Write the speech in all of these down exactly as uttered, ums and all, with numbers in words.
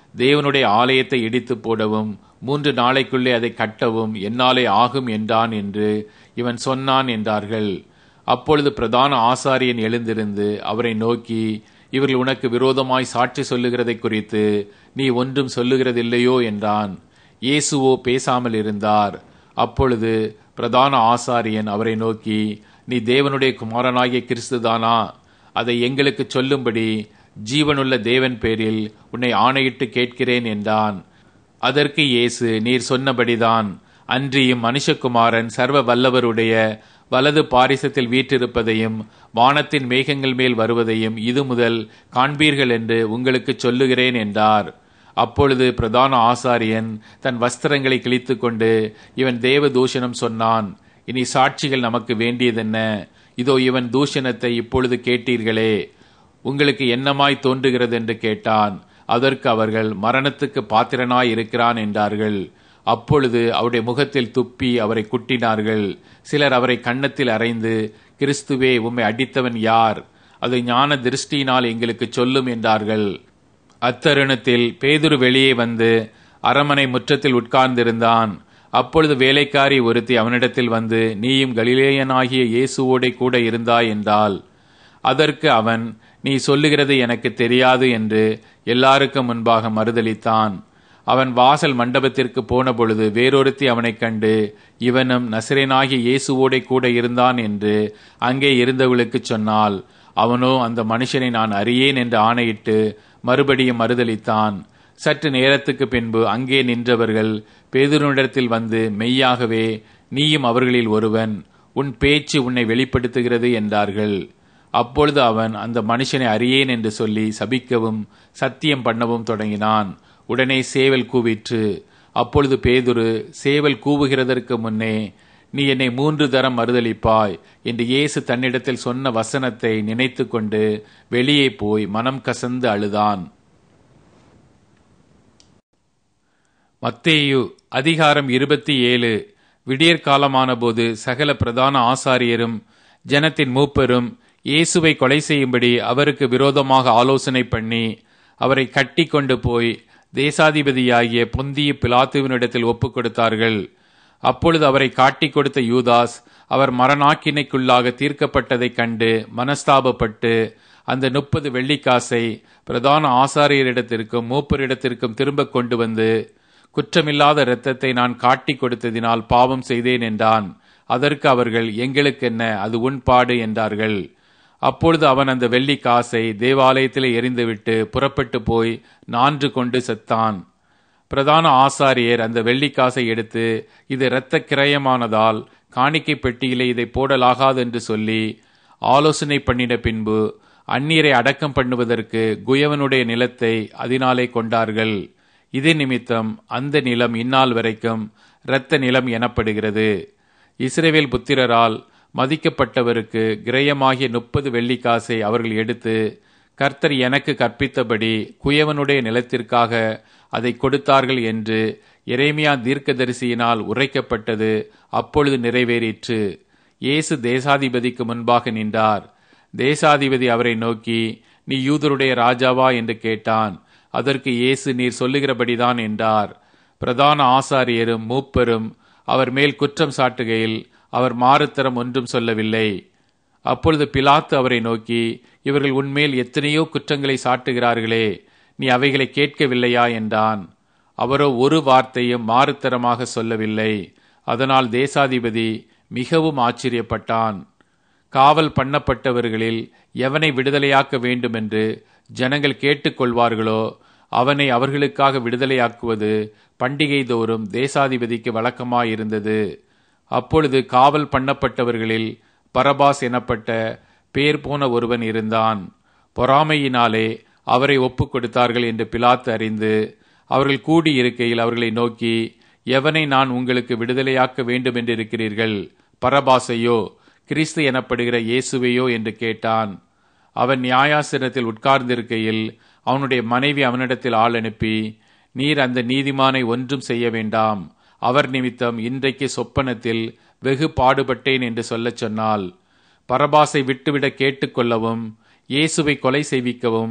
தேவனுடைய ஆலயத்தை இடித்து போடவும் மூன்று நாளைக்குள்ளே அதை கட்டவும் என்னாலே ஆகும் என்றான் என்று இவன் சொன்னான் என்றார்கள். அப்பொழுது பிரதான ஆசாரியன் எழுந்திருந்து அவரை நோக்கி, இவர்கள் உனக்கு விரோதமாய் சாட்சி சொல்லுகிறதை குறித்து நீ ஒன்றும் சொல்லுகிறதில்லையோ என்றான். இயேசுவோ பேசாமல் இருந்தார். அப்பொழுது பிரதான ஆசாரியன் அவரை நோக்கி, நீ தேவனுடைய குமாரனாகிய கிறிஸ்துதானா? அதை எங்களுக்கு சொல்லும்படி ஜீவனுள்ள தேவன் பேரில் உன்னை ஆணையிட்டு கேட்கிறேன் என்றான். அதற்கு இயேசு, நீர் சொன்னபடிதான். அன்றியும் மனுஷகுமாரன் சர்வ வல்லவருடைய வலது பாரிசத்தில் வீற்றிருப்பதையும் வானத்தின் மேகங்கள் மேல் வருவதையும் இது முதல் காண்பீர்கள் என்று உங்களுக்கு சொல்லுகிறேன் என்றார். அப்பொழுது பிரதான ஆசாரியன் தன் வஸ்திரங்களை கிழித்து கொண்டு, இவன் தேவ தூஷணம் சொன்னான், இனி சாட்சிகள் நமக்கு வேண்டியதென்ன? இதோ இவன் தூஷணத்தை இப்பொழுது கேட்டீர்களே, உங்களுக்கு என்னமாய் தோன்றுகிறது என்று கேட்டான். அதற்கு அவர்கள், மரணத்துக்கு பாத்திரனாய் இருக்கிறான் என்றார்கள். அப்பொழுது அவருடைய முகத்தில் துப்பி அவரை குட்டினார்கள். சிலர் அவரை கன்னத்தில் அறைந்து, கிறிஸ்துவே, உம்மை அடித்தவன் யார்? அது ஞான திருஷ்டியினால் எங்களுக்கு சொல்லும் என்றார்கள். அத்தருணத்தில் பேதுரு வெளியே வந்து அரமனை முற்றத்தில் உட்கார்ந்திருந்தான். அப்பொழுது வேலைக்காரி ஒருத்தி அவனிடத்தில் வந்து, நீயும் கலிலேயனாகிய இயேசுவோடே கூட இருந்தாய் என்றாள். அதற்கு அவன், நீ சொல்லுகிறது எனக்கு தெரியாது என்று எல்லாருக்கும் முன்பாக மறுதலித்தான். அவன் வாசல் மண்டபத்திற்கு போன பொழுது வேறொருத்தி அவனைக் கண்டு, இவனும் நசரேனாகிய இயேசுவோடே கூட இருந்தான் என்று அங்கே இருந்தவளுக்கு சொன்னாள். அவனோ அந்த மனுஷனை நான் அறியேன் என்று ஆணையிட்டு மறுபடியும் மறுதலித்தான். சற்று நேரத்துக்கு பின்பு அங்கே நின்றவர்கள் பேதுருவினிடத்தில் வந்து, மெய்யாகவே நீயும் அவர்களில் ஒருவன், உன் பேச்சு உன்னை வெளிப்படுத்துகிறது என்றார்கள். அப்பொழுது அவன் அந்த மனுஷனை அறியேன் என்று சொல்லி சபிக்கவும் சத்தியம் பண்ணவும் தொடங்கினான். உடனே சேவல் கூவிற்று. அப்பொழுது பேதுரு, சேவல் கூவுகிறதற்கு முன்னே நீ என்னை மூன்று தரம் மறுதலிப்பாய் என்று இயேசு தன்னிடத்தில் சொன்ன வசனத்தை நினைத்து கொண்டு வெளியே போய் மனம் கசந்து அழுதான். மத்தேயு அதிகாரம் இருபத்தி ஏழு. விடியற்காலமான போது சகல பிரதான ஆசாரியரும் ஜனத்தின் மூப்பரும் இயேசுவை கொலை செய்யும்படி அவருக்கு விரோதமாக ஆலோசனை பண்ணி அவரை கட்டி கொண்டு போய் தேசாதிபதியாகிய பொந்திய பிலாத்துவினிடத்தில் ஒப்புக் கொடுத்தார்கள். அப்பொழுது அவரை காட்டிக் கொடுத்த யூதாஸ் அவர் மரணாக்கினைக்குள்ளாக தீர்க்கப்பட்டதைக் கண்டு மனஸ்தாபப்பட்டு அந்த முப்பது வெள்ளிக்காசை பிரதான ஆசாரியரிடத்திற்கும் மூப்பரிடத்திற்கும் திரும்ப கொண்டு வந்து, குற்றமில்லாத இரத்தத்தை நான் காட்டிக் கொடுத்ததினால் பாவம் செய்தேன் என்றான். அதற்கு அவர்கள், எங்களுக்கென்ன, அது உன் பாடு என்றார்கள். அப்பொழுது அவன் அந்த வெள்ளி காசை தேவாலயத்தில் எறிந்துவிட்டு புறப்பட்டு போய் நான்று கொண்டு செத்தான். பிரதான ஆசாரியர் அந்த வெள்ளிக்காசை எடுத்து, இது இரத்த கிரயமானதால் காணிக்கை பெட்டியிலே இதை போடலாகாது என்று சொல்லி ஆலோசனை பண்ணின பின்பு அந்நீரை அடக்கம் பண்ணுவதற்கு குயவனுடைய நிலத்தை அதனாலே கொண்டார்கள். இது நிமித்தம் அந்த நிலம் இந்நாள் வரைக்கும் இரத்த நிலம் எனப்படுகிறது. இஸ்ரவேல் புத்திரரால் மதிக்கப்பட்டவருக்கு கிரயமாகிய முப்பது வெள்ளிக்காசை அவர்கள் எடுத்து, கர்த்தர் எனக்கு கற்பித்தபடி குயவனுடைய நிலத்திற்காக அதை கொடுத்தார்கள் என்று எரேமியா தீர்க்கதரிசியினால் உரைக்கப்பட்டது அப்பொழுது நிறைவேறிற்று. இயேசு தேசாதிபதிக்கு முன்பாக நின்றார். தேசாதிபதி அவரை நோக்கி, நீ யூதருடைய ராஜாவா என்று கேட்டான். அதற்கு இயேசு, நீர் சொல்லுகிறபடிதான் என்றார். பிரதான ஆசாரியரும் மூப்பரும் அவர் மேல் குற்றம் சாட்டுகையில் அவர் மாறுத்தரம் ஒன்றும் சொல்லவில்லை. அப்பொழுது பிலாத்து அவரை நோக்கி, இவர்கள் உன்மேல் எத்தனையோ குற்றங்களை சாட்டுகிறார்களே, நீ அவைகளை கேட்கவில்லையா என்றான். அவரோ ஒரு வார்த்தையும் மாறுத்தரமாக சொல்லவில்லை. அதனால் தேசாதிபதி மிகவும் ஆச்சரியப்பட்டான். காவல் பண்ணப்பட்டவர்களில் எவனை விடுதலையாக்க வேண்டும் என்று ஜனங்கள் கேட்டுக்கொள்வார்களோ அவனை அவர்களுக்காக விடுதலையாக்குவது பண்டிகை தோறும் தேசாதிபதிக்கு வழக்கமாயிருந்தது. அப்பொழுது காவல் பண்ணப்பட்டவர்களில் பரபாஸ் எனப்பட்ட பேர் போன ஒருவன் இருந்தான். பொறாமையினாலே அவரை ஒப்புக் கொடுத்தார்கள் என்று பிலாத்து அறிந்து அவர்கள் கூடியிருக்கையில் அவர்களை நோக்கி, எவனை நான் உங்களுக்கு விடுதலையாக்க வேண்டும் என்று இருக்கிறீர்கள், பரபாசையோ கிறிஸ்து எனப்படுகிற இயேசுவையோ என்று கேட்டான். அவன் நியாயாசனத்தில் உட்கார்ந்திருக்கையில் அவனுடைய மனைவி அவனிடத்தில் ஆள் அனுப்பி, நீர் அந்த நீதிமானை ஒன்றும் செய்ய வேண்டாம், அவர் நிமித்தம் இன்றைக்கு சொப்பனத்தில் வெகு பாடுபட்டேன் என்று சொல்லச் சொன்னாள். பரபாசை விட்டுவிட கேட்டுக்கொள்ளவும் இயேசுவை கொலை செய்விக்கவும்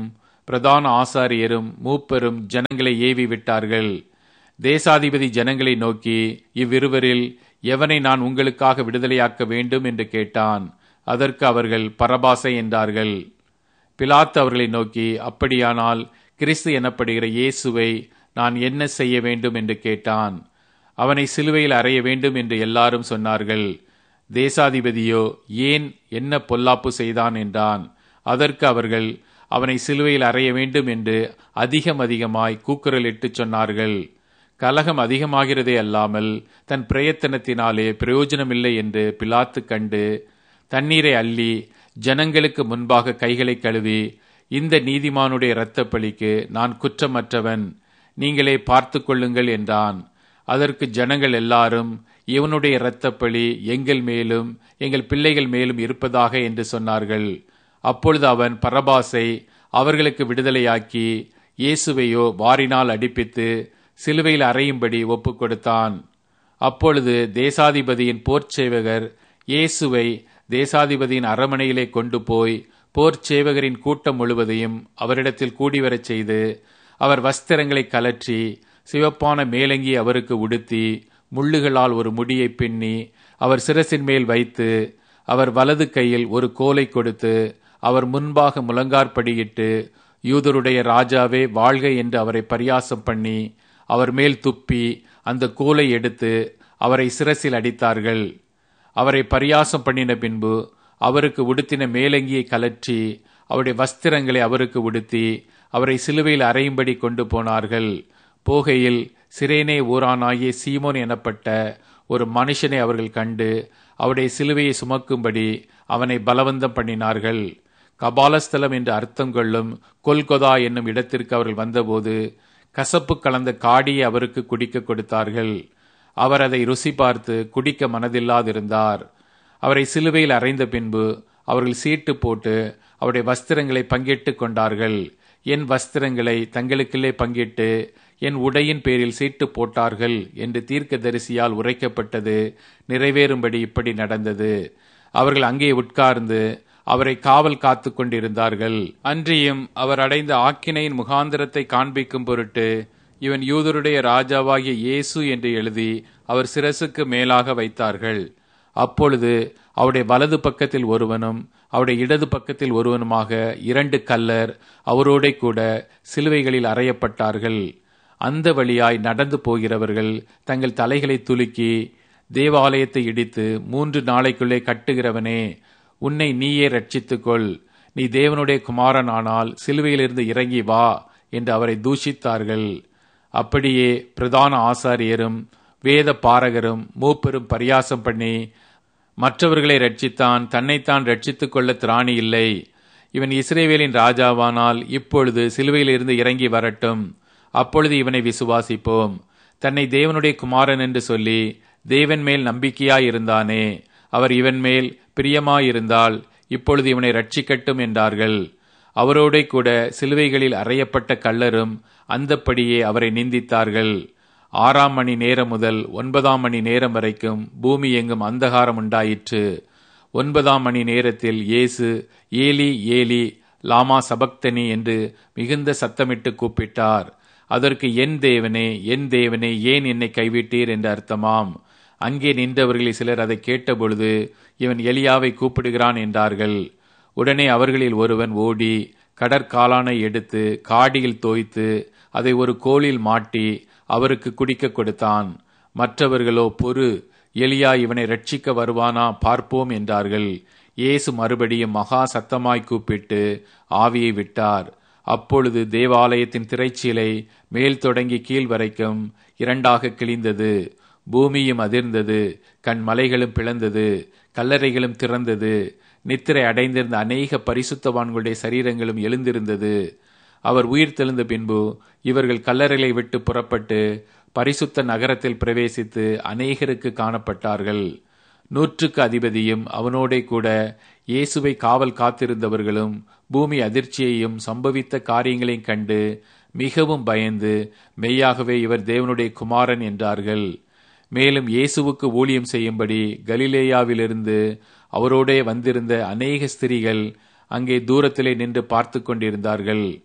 பிரதான ஆசாரியரும் மூப்பரும் ஜனங்களை ஏவி விட்டார்கள். தேசாதிபதி ஜனங்களை நோக்கி, இவ்விருவரில் எவனை நான் உங்களுக்காக விடுதலையாக்க வேண்டும் என்று கேட்டான். அதற்கு அவர்கள் பரபாசை என்றார்கள். பிலாத்து அவர்களை நோக்கி, அப்படியானால் கிறிஸ்து எனப்படுகிற இயேசுவை நான் என்ன செய்ய வேண்டும் என்று கேட்டான். அவனை சிலுவையில் அறைய வேண்டும் என்று எல்லாரும் சொன்னார்கள். தேசாதிபதியோ, ஏன் என்ன பொல்லாப்பு செய்தான் என்றான். அதற்கு அவர்கள், அவனை சிலுவையில் அறைய வேண்டும் என்று அதிகம் அதிகமாய் கூக்குரலிட்டு சொன்னார்கள். கலகம் அதிகமாகிறதே அல்லாமல் தன் பிரயத்தனத்தினாலே பிரயோஜனமில்லை என்று பிலாத்து கண்டு தண்ணீரை அள்ளி ஜனங்களுக்கு முன்பாக கைகளை கழுவி, இந்த நீதிமானுடைய இரத்தப் பழிக்கு நான் குற்றமற்றவன், நீங்களே பார்த்து கொள்ளுங்கள் என்றான். அதற்கு ஜனங்கள் எல்லாரும், இவனுடைய இரத்தப் பழி எங்கள் மேலும் எங்கள் பிள்ளைகள் மேலும் இருப்பதாக என்று சொன்னார்கள். அப்பொழுது அவன் பரபாசை அவர்களுக்கு விடுதலையாக்கி, இயேசுவையோ வாரினால் அடிப்பித்து சிலுவையில் அறையும்படி ஒப்புக் கொடுத்தான். அப்பொழுது தேசாதிபதியின் போர்ச்சேவகர் இயேசுவை தேசாதிபதியின் அரமனையிலே கொண்டு போய் போர்ச்சேவகரின் கூட்டம் முழுவதையும் அவரிடத்தில் கூடிவரச் செய்து, அவர் வஸ்திரங்களை கலற்றி சிவப்பான மேலங்கி அவருக்கு உடுத்தி முள்ளுகளால் ஒரு முடியை பின்னி அவர் சிரசின் மேல் வைத்து, அவர் வலது கையில் ஒரு கோலை கொடுத்து அவர் முன்பாக முழங்கார்படியிட்டு, யூதருடைய ராஜாவே வாழ்க என்று அவரை பரியாசம் பண்ணி அவர் மேல் துப்பி அந்த கோலை எடுத்து அவரை சிரசில் அடித்தார்கள். அவரை பரியாசம் பண்ணின பின்பு அவருக்கு உடுத்தின மேலங்கியை கலற்றி அவருடைய வஸ்திரங்களை அவருக்கு உடுத்தி அவரை சிலுவையில் அறையும்படி கொண்டு போனார்கள். போகையில் சிரேனே ஊரானாகிய சீமோன் எனப்பட்ட ஒரு மனுஷனை அவர்கள் கண்டு அவருடைய சிலுவையை சுமக்கும்படி அவனை பலவந்தம் பண்ணினார்கள். கபாலஸ்தலம் என்று அர்த்தம் கொள்ளும் கொல்கொதா என்னும் இடத்திற்கு அவர்கள் வந்தபோது கசப்பு கலந்த காடியை அவருக்கு குடிக்க கொடுத்தார்கள். அவர் அதை ருசி பார்த்து குடிக்க மனதில்லாதிருந்தார். அவரை சிலுவையில் அறைந்த பின்பு அவர்கள் சீட்டு போட்டு அவருடைய வஸ்திரங்களை பங்கிட்டு கொண்டார்கள். என் வஸ்திரங்களை தங்களுக்குள்ளே பங்கிட்டு என் உடையின் பேரில் சீட்டு போட்டார்கள் என்று தீர்க்கதரிசியால் உரைக்கப்பட்டது நிறைவேறும்படி இப்படி நடந்தது. அவர்கள் அங்கே உட்கார்ந்து அவரை காவல் காத்து கொண்டிருந்தார்கள். அன்றியும் அவர் அடைந்த ஆக்கினையின் முகாந்திரத்தை காண்பிக்கும் பொருட்டு, இவன் யூதருடைய ராஜாவாகிய இயேசு என்று எழுதி அவர் சிரசுக்கு மேலாக வைத்தார்கள். அப்பொழுது அவருடைய வலது பக்கத்தில் ஒருவனும் அவருடைய இடது பக்கத்தில் ஒருவனுமாக இரண்டு கல்லர் அவரோட கூட சிலுவைகளில் அறையப்பட்டார்கள். அந்த வழியாய் நடந்து போகிறவர்கள் தங்கள் தலைகளை துலுக்கி, தேவாலயத்தை இடித்து மூன்று நாளைக்குள்ளே கட்டுகிறவனே, உன்னை நீயே ரட்சித்துக்கொள், நீ தேவனுடைய குமாரன் ஆனால் சிலுவையிலிருந்து இறங்கி வா என்று அவரை தூஷித்தார்கள். அப்படியே பிரதான ஆசாரியரும் வேத பாரகரும் மூப்பெரும் பரியாசம் பண்ணி, மற்றவர்களை ரட்சித்தான், தன்னைத்தான் ரட்சித்துக் கொள்ள திராணி இல்லை. இவன் இஸ்ரவேலின் ராஜாவானால் இப்பொழுது சிலுவையிலிருந்து இறங்கி வரட்டும், அப்பொழுது இவனை விசுவாசிப்போம். தன்னை தேவனுடைய குமாரன் என்று சொல்லி தேவன் மேல் நம்பிக்கையாயிருந்தானே, அவர் இவன் மேல் பிரியமாயிருந்தால் இப்பொழுது இவனை ரட்சிக்கட்டும் என்றார்கள். அவரோட கூட சிலுவைகளில் அறையப்பட்ட கள்ளரும் அந்தப்படியே அவரை நிந்தித்தார்கள். ஆறாம் மணி நேரம் முதல் ஒன்பதாம் மணி நேரம் வரைக்கும் பூமி எங்கும் அந்தகாரம் உண்டாயிற்று. ஒன்பதாம் மணி நேரத்தில் இயேசு ஏலி ஏலி லாமா சபக்தனி என்று மிகுந்த சத்தமிட்டு கூப்பிட்டார். அதற்கு, என் தேவனே என் தேவனே ஏன் என்னை கைவிட்டீர் என்று அர்த்தமாம். அங்கே நின்றவர்களில் சிலர் அதை கேட்டபொழுது, இவன் எலியாவை கூப்பிடுகிறான் என்றார்கள். உடனே அவர்களில் ஒருவன் ஓடி கடற்காலானை எடுத்து காடியில் தோய்த்து அதை ஒரு கோலில் மாட்டி அவருக்கு குடிக்க கொடுத்தான். மற்றவர்களோ, பொறு, எலியா இவனை ரட்சிக்க வருவானா பார்ப்போம் என்றார்கள். இயேசு மறுபடியும் மகா சத்தமாய் கூப்பிட்டு ஆவியை விட்டார். அப்பொழுது தேவாலயத்தின் திரைச்சீலை மேல் தொடங்கி கீழ் வரைக்கும் இரண்டாக கிழிந்தது. பூமியும் அதிர்ந்தது, கண் மலைகளும் பிளந்தது, கல்லறைகளும் திறந்தது. நித்திரை அடைந்திருந்த அநேக பரிசுத்தவான்களுடைய சரீரங்களும் எழுந்திருந்தது. அவர் உயிர் தெழுந்த பின்பு இவர்கள் கல்லறைகளை விட்டு புறப்பட்டு பரிசுத்த நகரத்தில் பிரவேசித்து அநேகருக்கு காணப்பட்டார்கள். நூற்றுக்கு அதிபதியும் அவனோடே கூட இயேசுவை காவல் காத்திருந்தவர்களும் பூமி அதிர்ச்சியையும் சம்பவித்த காரியங்களையும் கண்டு மிகவும் பயந்து, மெய்யாகவே இவர் தேவனுடைய குமாரன் என்றார்கள். மேலும் இயேசுவுக்கு ஊழியம் செய்யும்படி கலிலேயாவிலிருந்து அவரோடே வந்திருந்த அநேக ஸ்திரீகள் அங்கே தூரத்திலே நின்று பார்த்து கொண்டிருந்தார்கள்.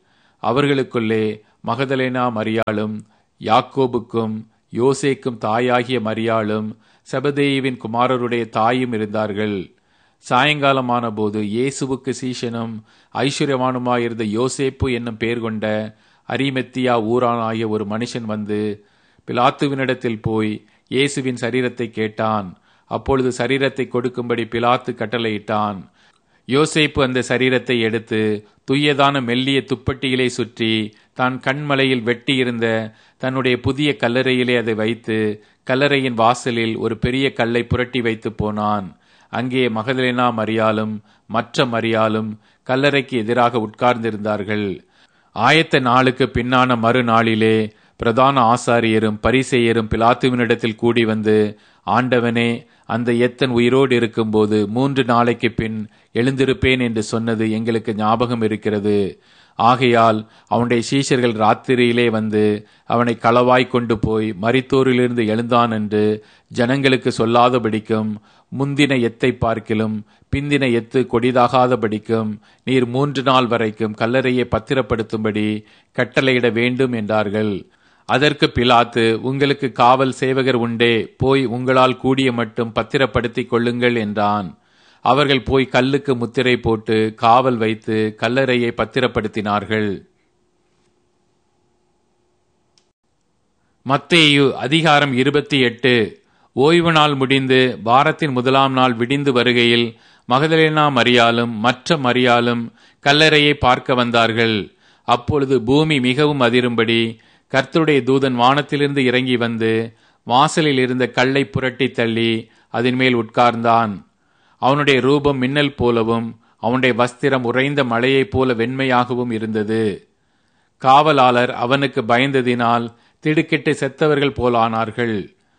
அவர்களுக்குள்ளே மகதலேனா மரியாளும், யாக்கோபுக்கும் யோசேக்கும் தாயாகிய மரியாளும், செபதேயுவின் குமாரருடைய தாயும் இருந்தார்கள். சாயங்காலமான போது இயேசுவுக்கு சீஷனும் ஐஸ்வர்யவானுமாயிருந்த யோசேப்பு என்னும் பெயர் கொண்ட அரிமெத்தியா ஊரானாகிய ஒரு மனுஷன் வந்து பிலாத்துவினிடத்தில் போய் இயேசுவின் சரீரத்தை கேட்டான். அப்பொழுது சரீரத்தை கொடுக்கும்படி பிலாத்து கட்டளையிட்டான். யோசேப்பு அந்த சரீரத்தை எடுத்து துய்யதான மெல்லிய துப்பட்டியிலே சுற்றி தான் கண்மலையில் வெட்டியிருந்த தன்னுடைய புதிய கல்லறையிலே அதை வைத்து கல்லறையின் வாசலில் ஒரு பெரிய கல்லை புரட்டி வைத்து போனான். அங்கே மகதலேனா மரியாளும் மற்ற மரியாளும் கல்லறைக்கு எதிராக உட்கார்ந்திருந்தார்கள். ஆயத்த நாளுக்கு பின்னான மறுநாளிலே பிரதான ஆசாரியரும் பரிசேயரும் பிலாத்துவினிடத்தில் கூடி வந்து, ஆண்டவனே, அந்த எத்தன் உயிரோடு இருக்கும்போது மூன்று நாளைக்கு பின் எழுந்திருப்பேன் என்று சொன்னது எங்களுக்கு ஞாபகம் இருக்கிறது. ஆகையால் அவனுடைய சீஷர்கள் ராத்திரியிலே வந்து அவனை களவாய் கொண்டு போய் மரித்தோரிலிருந்து எழுந்தான் என்று ஜனங்களுக்கு சொல்லாதபடிக்கும், முந்தின எத்தை பார்க்கிலும் பிந்தின எத்து கொடிதாகாதபடிக்கும் நீர் மூன்று நாள் வரைக்கும் கல்லறையை பத்திரப்படுத்தும்படி கட்டளையிட வேண்டும் என்றார்கள். அதற்கு பிலாத்து, உங்களுக்கு காவல் சேவகர் உண்டே, போய் உங்களால் கூடிய மட்டும் பத்திரப்படுத்திக் கொள்ளுங்கள் என்றான். அவர்கள் போய் கல்லுக்கு முத்திரை போட்டு காவல் வைத்து கல்லறையை பத்திரப்படுத்தினார்கள். மத்தேயு அதிகாரம் இருபத்தி எட்டு. ஓய்வு நாள் முடிந்து வாரத்தின் முதலாம் நாள் விடிந்து வருகையில் மகதலேனா மரியாளும் மற்ற மரியாளும் கல்லறையை பார்க்க வந்தார்கள். அப்பொழுது பூமி மிகவும் அதிரும்படி கர்த்தருடைய தூதன் வானத்திலிருந்து இறங்கி வந்து வாசலில் இருந்த கல்லை புரட்டி தள்ளி அதன் மேல் உட்கார்ந்தான். அவனுடைய ரூபம் மின்னல் போலவும் அவனுடைய வஸ்திரம் உறைந்த மழையைப் போல வெண்மையாகவும் இருந்தது. காவலாளர் அவனுக்கு பயந்ததினால் திடுக்கிட்டு செத்தவர்கள் போலானார்கள்.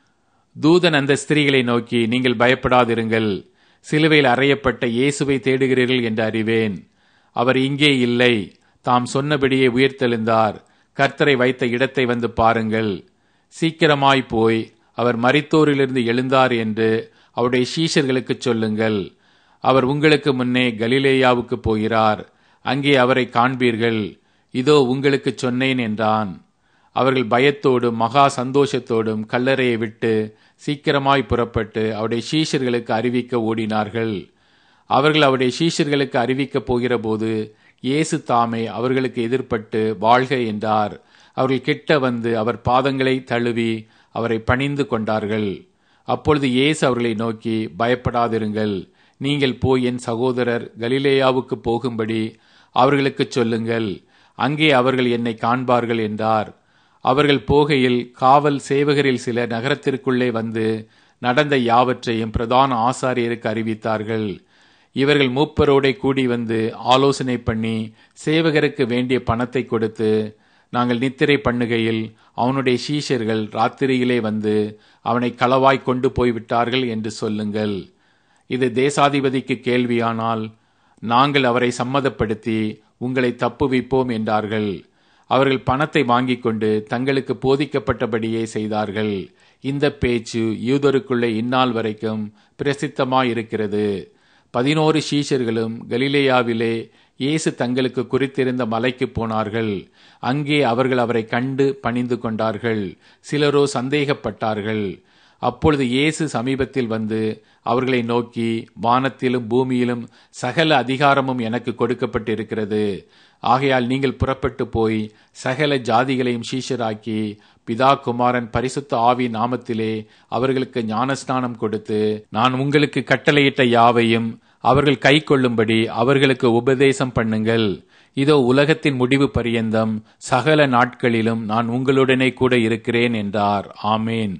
தூதன் அந்த ஸ்திரீகளை நோக்கி, நீங்கள் பயப்படாதிருங்கள், சிலுவையில் அறையப்பட்ட இயேசுவை தேடுகிறீர்கள் என்று அறிவேன். அவர் இங்கே இல்லை, தாம் சொன்னபடியே உயிர்த்தெழுந்தார். கர்த்தரை வைத்த இடத்தை வந்து பாருங்கள். சீக்கிரமாய் போய் அவர் மரித்தோரிலிருந்து எழுந்தார் என்று அவருடைய சீஷர்களுக்கு சொல்லுங்கள். அவர் உங்களுக்கு முன்னே கலிலேயாவுக்கு போகிறார், அங்கே அவரை காண்பீர்கள். இதோ உங்களுக்கு சொன்னேன் என்றான். அவர்கள் பயத்தோடும் மகா சந்தோஷத்தோடும் கல்லறையை விட்டு சீக்கிரமாய் புறப்பட்டு அவருடைய சீஷர்களுக்கு அறிவிக்க ஓடினார்கள். அவர்கள் அவருடைய சீஷர்களுக்கு அறிவிக்கப் போகிற போது இயேசு தாமே அவர்களுக்கு எதிர்பட்டு வாழ்க என்றார். அவர்கள் கிட்ட வந்து அவர் பாதங்களை தழுவி அவரை பணிந்து கொண்டார்கள். அப்பொழுது இயேசு அவர்களை நோக்கி, பயப்படாதிருங்கள், நீங்கள் போய் என் சகோதரர் கலிலேயாவுக்கு போகும்படி அவர்களுக்கு சொல்லுங்கள், அங்கே அவர்கள் என்னை காண்பார்கள் என்றார். அவர்கள் போகையில் காவல் சேவகரில் சில நகரத்திற்குள்ளே வந்து நடந்த யாவற்றையும் பிரதான ஆசாரியருக்கு அறிவித்தார்கள். இவர்கள் மூப்பரோடே கூடி வந்து ஆலோசனை பண்ணி சேவகருக்கு வேண்டிய பணத்தை கொடுத்து, நாங்கள் நித்திரை பண்ணுகையில் அவனுடைய சீஷர்கள் ராத்திரியிலே வந்து அவனை களவாய் கொண்டு போய்விட்டார்கள் என்று சொல்லுங்கள். இது தேசாதிபதிக்கு கேள்வியானால் நாங்கள் அவரை சம்மதப்படுத்தி உங்களை தப்புவிப்போம் என்றார்கள். அவர்கள் பணத்தை வாங்கி கொண்டு தங்களுக்கு போதிக்கப்பட்டபடியே செய்தார்கள். இந்த பேச்சு யூதருக்குள்ளே இந்நாள் வரைக்கும் பிரசித்தமாயிருக்கிறது. பதினோரு சீஷர்களும் கலிலேயாவிலே இயேசு தங்களுக்கு குறித்திருந்த மலைக்கு போனார்கள். அங்கே அவர்கள் அவரை கண்டு பணிந்து கொண்டார்கள். சிலரோ சந்தேகப்பட்டார்கள். அப்பொழுது இயேசு சமீபத்தில் வந்து அவர்களை நோக்கி, வானத்திலும் பூமியிலும் சகல அதிகாரமும் எனக்கு கொடுக்கப்பட்டிருக்கிறது. ஆகையால் நீங்கள் புறப்பட்டு போய் சகல ஜாதிகளையும் சீஷராக்கி பிதா குமாரன் பரிசுத்த ஆவி நாமத்திலே அவர்களுக்கு ஞானஸ்நானம் கொடுத்து, நான் உங்களுக்கு கட்டளையிட்ட யாவையும் அவர்கள் கை கொள்ளும்படி அவர்களுக்கு உபதேசம் பண்ணுங்கள். இதோ உலகத்தின் முடிவு பரியந்தம் சகல நாட்களிலும் நான் உங்களுடனே கூட இருக்கிறேன் என்றார். ஆமேன்.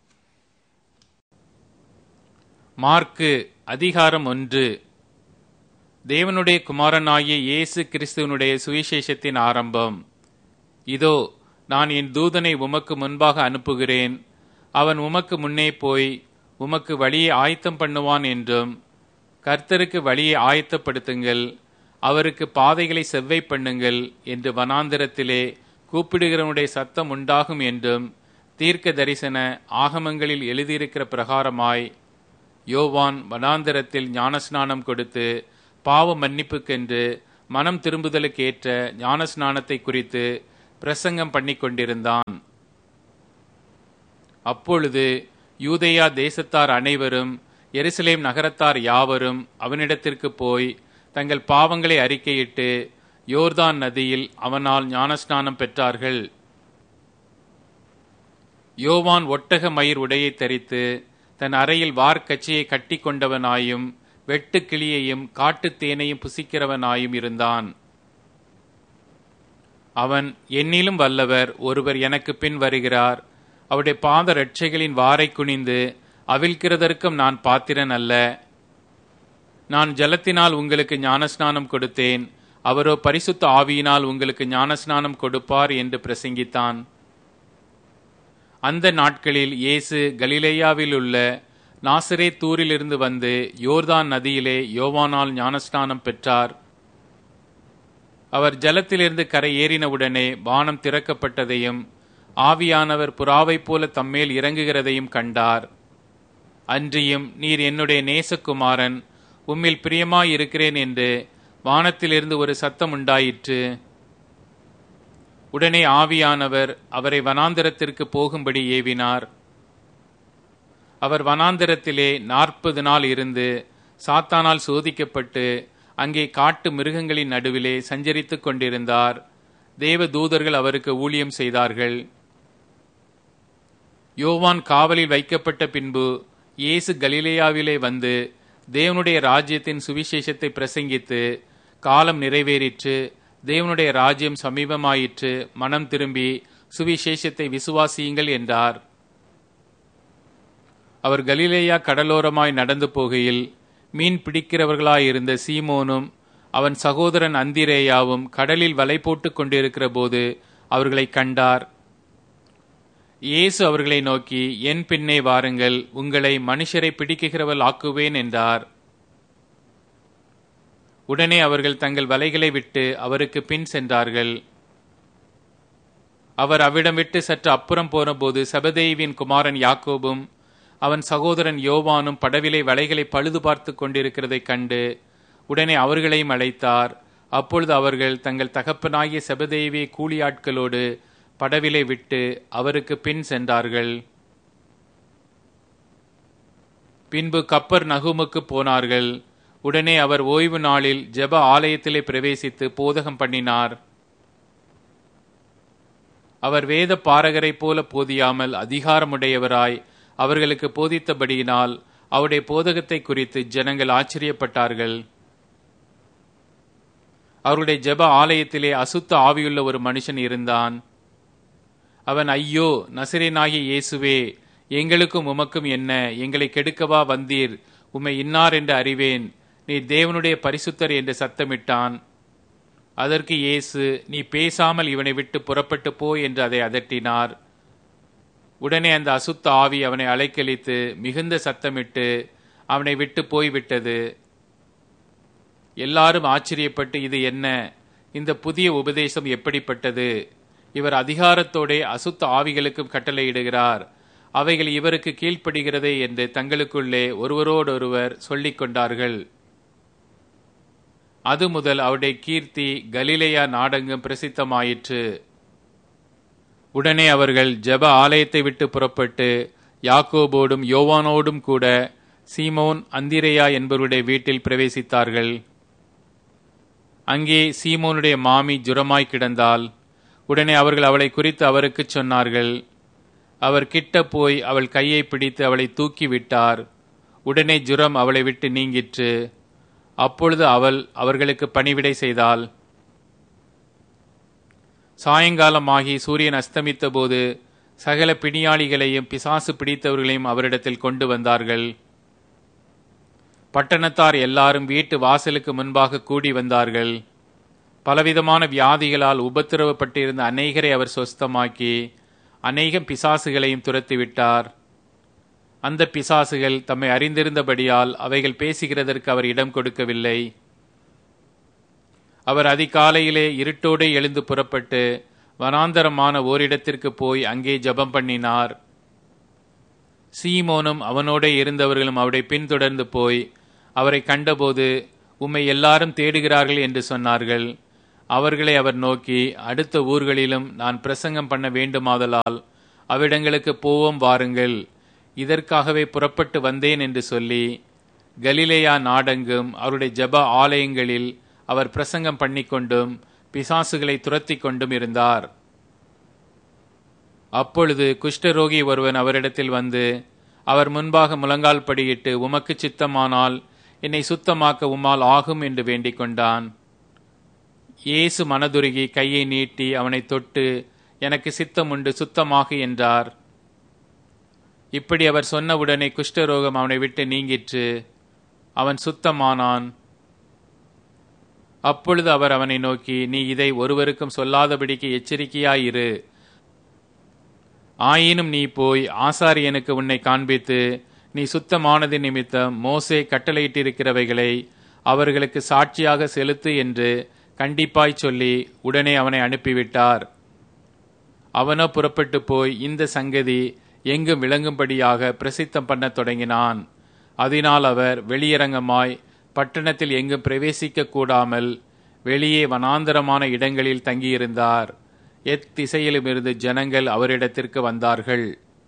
மார்க்கு அதிகாரம் ஒன்று. தேவனுடைய குமாரனாகிய இயேசு கிறிஸ்துவனுடைய சுவிசேஷத்தின் ஆரம்பம். இதோ நான் என் தூதனை உமக்கு முன்பாக அனுப்புகிறேன். அவன் உமக்கு முன்னே போய் உமக்கு வழியை ஆயத்தம் பண்ணுவான் என்றும், கர்த்தருக்கு வழியை ஆயத்தப்படுத்துங்கள், அவருக்கு பாதைகளை செவ்வை பண்ணுங்கள் என்று வனாந்திரத்திலே கூப்பிடுகிறவனுடைய சத்தம் உண்டாகும் என்றும் தீர்க்க தரிசன ஆகமங்களில் எழுதியிருக்கிற பிரகாரமாய் யோவான் வனாந்திரத்தில் ஞானஸ்நானம் கொடுத்து பாவ மன்னிப்புக்கென்று மனம் திரும்புதலுக்கு ஏற்ற ஞானஸ்நானத்தை குறித்து பிரசங்கம் பண்ணி கொண்டிருந்தான். அப்பொழுது யூதேயா தேசத்தார் அனைவரும் எருசலேம் நகரத்தார் யாவரும் அவனிடத்திற்கு போய் தங்கள் பாவங்களை அறிக்கையிட்டு யோர்தான் நதியில் அவனால் ஞானஸ்நானம் பெற்றார்கள். யோவான் ஒட்டக மயிர் உடையை தரித்து தன் அறையில் வார்க்கச்சையை கட்டி கொண்டவனாயும் வெட்டு கிளியையும் காட்டுத் தேனையும் புசிக்கிறவனாயும் இருந்தான். அவன், என்னிலும் வல்லவர் ஒருவர் எனக்கு பின் வருகிறார், அவருடைய பாத இரட்சைகளின் வாரை குனிந்து அவிழ்க்கிறதற்கும் நான் பாத்திரன் அல்ல. நான் ஜலத்தினால் உங்களுக்கு ஞானஸ்நானம் கொடுத்தேன், அவரோ பரிசுத்த ஆவியினால் உங்களுக்கு ஞானஸ்நானம் கொடுப்பார் என்று பிரசங்கித்தான். அந்த நாட்களில் இயேசு கலிலேயாவில் உள்ள நாசரேத்தூரிலிருந்து வந்து யோர்தான் நதியிலே யோவானால் ஞானஸ்நானம் பெற்றார். அவர் ஜலத்திலிருந்து கரை ஏறினவுடனே வானம் திறக்கப்பட்டதையும் ஆவியானவர் புறாவைப் போல தம்மேல் இறங்குகிறதையும் கண்டார். அன்றியும், நீர் என்னுடைய நேசகுமாரன், உம்மில் பிரியமாயிருக்கிறேன் என்று வானத்திலிருந்து ஒரு சத்தம் உண்டாயிற்று. உடனே ஆவியானவர் அவரை வனாந்தரத்திற்கு போகும்படி ஏவினார். அவர் வனாந்தரத்திலே நாற்பது நாள் இருந்து சாத்தானால் சோதிக்கப்பட்டு அங்கே காட்டு மிருகங்களின் நடுவிலே சஞ்சரித்துக் கொண்டிருந்தார். தேவ தூதர்கள் அவருக்கு ஊழியம் செய்தார்கள். யோவான் காவலில் வைக்கப்பட்ட பின்பு இயேசு கலிலேயாவிலே வந்து தேவனுடைய ராஜ்யத்தின் சுவிசேஷத்தை பிரசங்கித்து, காலம் நிறைவேறிற்று, தேவனுடைய ராஜ்யம் சமீபமாயிற்று, மனம் திரும்பி சுவிசேஷத்தை விசுவாசியுங்கள் என்றார். அவர் கலிலேயா கடலோரமாய் நடந்து போகையில் மீன் பிடிக்கிறவர்களாயிருந்த சீமோனும் அவன் சகோதரன் அந்திரேயாவும் கடலில் வலை போட்டுக் கொண்டிருக்கிற போது அவர்களை கண்டார். இயேசு அவர்களை நோக்கி, என் பின்னே வாருங்கள், உங்களை மனுஷரை பிடிக்கிறவள் ஆக்குவேன் என்றார். உடனே அவர்கள் தங்கள் வலைகளை விட்டு அவருக்கு பின் சென்றார்கள். அவர் அவ்விடம் விட்டு சற்று அப்புறம் போனபோது செபதேயுவின் குமாரன் யாக்கோபும் அவன் சகோதரன் யோவானும் படவிலே வலைகளை பழுது பார்த்து கொண்டிருக்கிறதை கண்டு உடனே அவர்களையும் அழைத்தார். அப்பொழுது அவர்கள் தங்கள் தகப்பனாகிய செபதேயுவை கூலியாட்களோடு படவிலே விட்டு அவருக்கு பின் சென்றார்கள். பின்பு கப்பர் நகுமுக்கு போனார்கள். உடனே அவர் ஓய்வு நாளில் ஜெப ஆலயத்திலே பிரவேசித்து போதகம் பண்ணினார். அவர் வேத பாரகரை போல போதியாமல் அதிகாரமுடையவராய் அவர்களுக்கு போதித்தபடியினால் அவருடைய போதகத்தை குறித்து ஜனங்கள் ஆச்சரியப்பட்டார்கள். அவருடைய ஜெப ஆலயத்திலே அசுத்த ஆவியுள்ள ஒரு மனுஷன் இருந்தான். அவன், ஐயோ, நசரேனாகிய இயேசுவே, எங்களுக்கும் உமக்கும் என்ன? எங்களை கெடுக்கவா வந்தீர்? உம்மை இன்னார் என்று அறிவேன், நீ தேவனுடைய பரிசுத்தர் என்று சத்தமிட்டான். அதற்கு இயேசு, நீ பேசாமல் இவனை விட்டு புறப்பட்டு போ என்று அதை அதட்டினார். உடனே அந்த அசுத்த ஆவி அவனை அலைக்கழித்து மிகுந்த சத்தமிட்டு அவனை விட்டு போய்விட்டது. எல்லாரும் ஆச்சரியப்பட்டு, இது என்ன? இந்த புதிய உபதேசம் எப்படிப்பட்டது? இவர் அதிகாரத்தோடே அசுத்த ஆவிகளுக்கும் கட்டளையிடுகிறார், அவைகள் இவருக்கு கீழ்ப்படுகிறதே என்று தங்களுக்குள்ளே ஒருவரோடொருவர் சொல்லிக் கொண்டார்கள். அது முதல் அவருடைய கீர்த்தி கலிலேயா நாடெங்கும் பிரசித்தமாயிற்று. உடனே அவர்கள் ஜெப ஆலயத்தை விட்டு புறப்பட்டு யாக்கோபோடும் யோவானோடும் கூட சீமோன் அந்திரேயா என்பவருடைய வீட்டில் பிரவேசித்தார்கள். அங்கே சீமோனுடைய மாமி ஜுரமாய் கிடந்தாள். உடனே அவர்கள் அவளை குறித்து அவருக்கு சொன்னார்கள். அவர் கிட்ட போய் அவள் கையை பிடித்து அவளை தூக்கி விட்டார். உடனே ஜுரம் அவளை விட்டு நீங்கிற்று. அப்பொழுது அவள் அவர்களுக்கு பணிவிடை செய்தாள். சாயங்காலமாகி சூரியன் அஸ்தமித்த போது சகல பிணியாளிகளையும் பிசாசு பிடித்தவர்களையும் அவரிடத்தில் கொண்டு வந்தார்கள். பட்டணத்தார் எல்லாரும் வீட்டு வாசலுக்கு முன்பாக கூடி வந்தார்கள். பலவிதமான வியாதிகளால் உபத்திரவப்பட்டிருந்த அநேகரை அவர் சொஸ்தமாக்கி அநேகம் பிசாசுகளையும் துரத்திவிட்டார். அந்த பிசாசுகள் தம்மை அறிந்திருந்தபடியால் அவைகள் பேசுகிறதற்கு அவர் இடம் கொடுக்கவில்லை. அவர் அதிகாலையிலே இருட்டோடு எழுந்து புறப்பட்டு வனாந்தரமான ஓரிடத்திற்கு போய் அங்கே ஜெபம் பண்ணினார். சீமோனும் அவனோட இருந்தவர்களும் அவரை பின்தொடர்ந்து போய் அவரை கண்டபோது, உம்மை எல்லாரும் தேடுகிறார்கள் என்று சொன்னார்கள். அவர்களை அவர் நோக்கி, அடுத்த ஊர்களிலும் நான் பிரசங்கம் பண்ண வேண்டுமாதலால் அவ்விடங்களுக்கு போவோம் வாருங்கள், இதற்காகவே புறப்பட்டு வந்தேன் என்று சொல்லி கலிலேயா நாடெங்கும் அவருடைய ஜெப ஆலயங்களில் அவர் பிரசங்கம் பண்ணிக்கொண்டும் பிசாசுகளை துரத்தி கொண்டும் இருந்தார். அப்பொழுது குஷ்டரோகி ஒருவன் அவரிடத்தில் வந்து அவர் முன்பாக முழங்கால் படியிட்டு, உமக்கு சித்தமானால் என்னை சுத்தமாக்க உம்மால் ஆகும் என்று வேண்டிக் கொண்டான். இயேசு மனதுருகி கையை நீட்டி அவனை தொட்டு, எனக்கு சித்தம் உண்டு, சுத்தமாகு என்றார். இப்படி அவர் சொன்னவுடனே குஷ்டரோகம் அவனை விட்டு நீங்கிற்று. அவன் சுத்தமானான். அப்பொழுது அவர் அவனை நோக்கி, நீ இதை ஒருவருக்கும் சொல்லாதபடிக்கு எச்சரிக்கையாயிரு. ஆயினும் நீ போய் ஆசாரியனுக்கு உன்னை காண்பித்து, நீ சுத்தமானது நிமித்தம் மோசே கட்டளையிட்டிருக்கிறவைகளை அவர்களுக்கு சாட்சியாக செலுத்து என்று கண்டிப்பாய் சொல்லி உடனே அவனை அனுப்பிவிட்டார். அவனோ புறப்பட்டு போய் இந்த சங்கதி எங்கும் விளங்கும்படியாக பிரசித்தம் பண்ண தொடங்கினான். அதனால் அவர் வெளியரங்கமாய் பட்டணத்தில் எங்கும் பிரவேசிக்க கூடாமல் வெளியே வனாந்தரமான இடங்களில் தங்கியிருந்தார். எத்திசையிலும் இருந்து ஜனங்கள் அவரிடத்திற்கு வந்தார்கள்.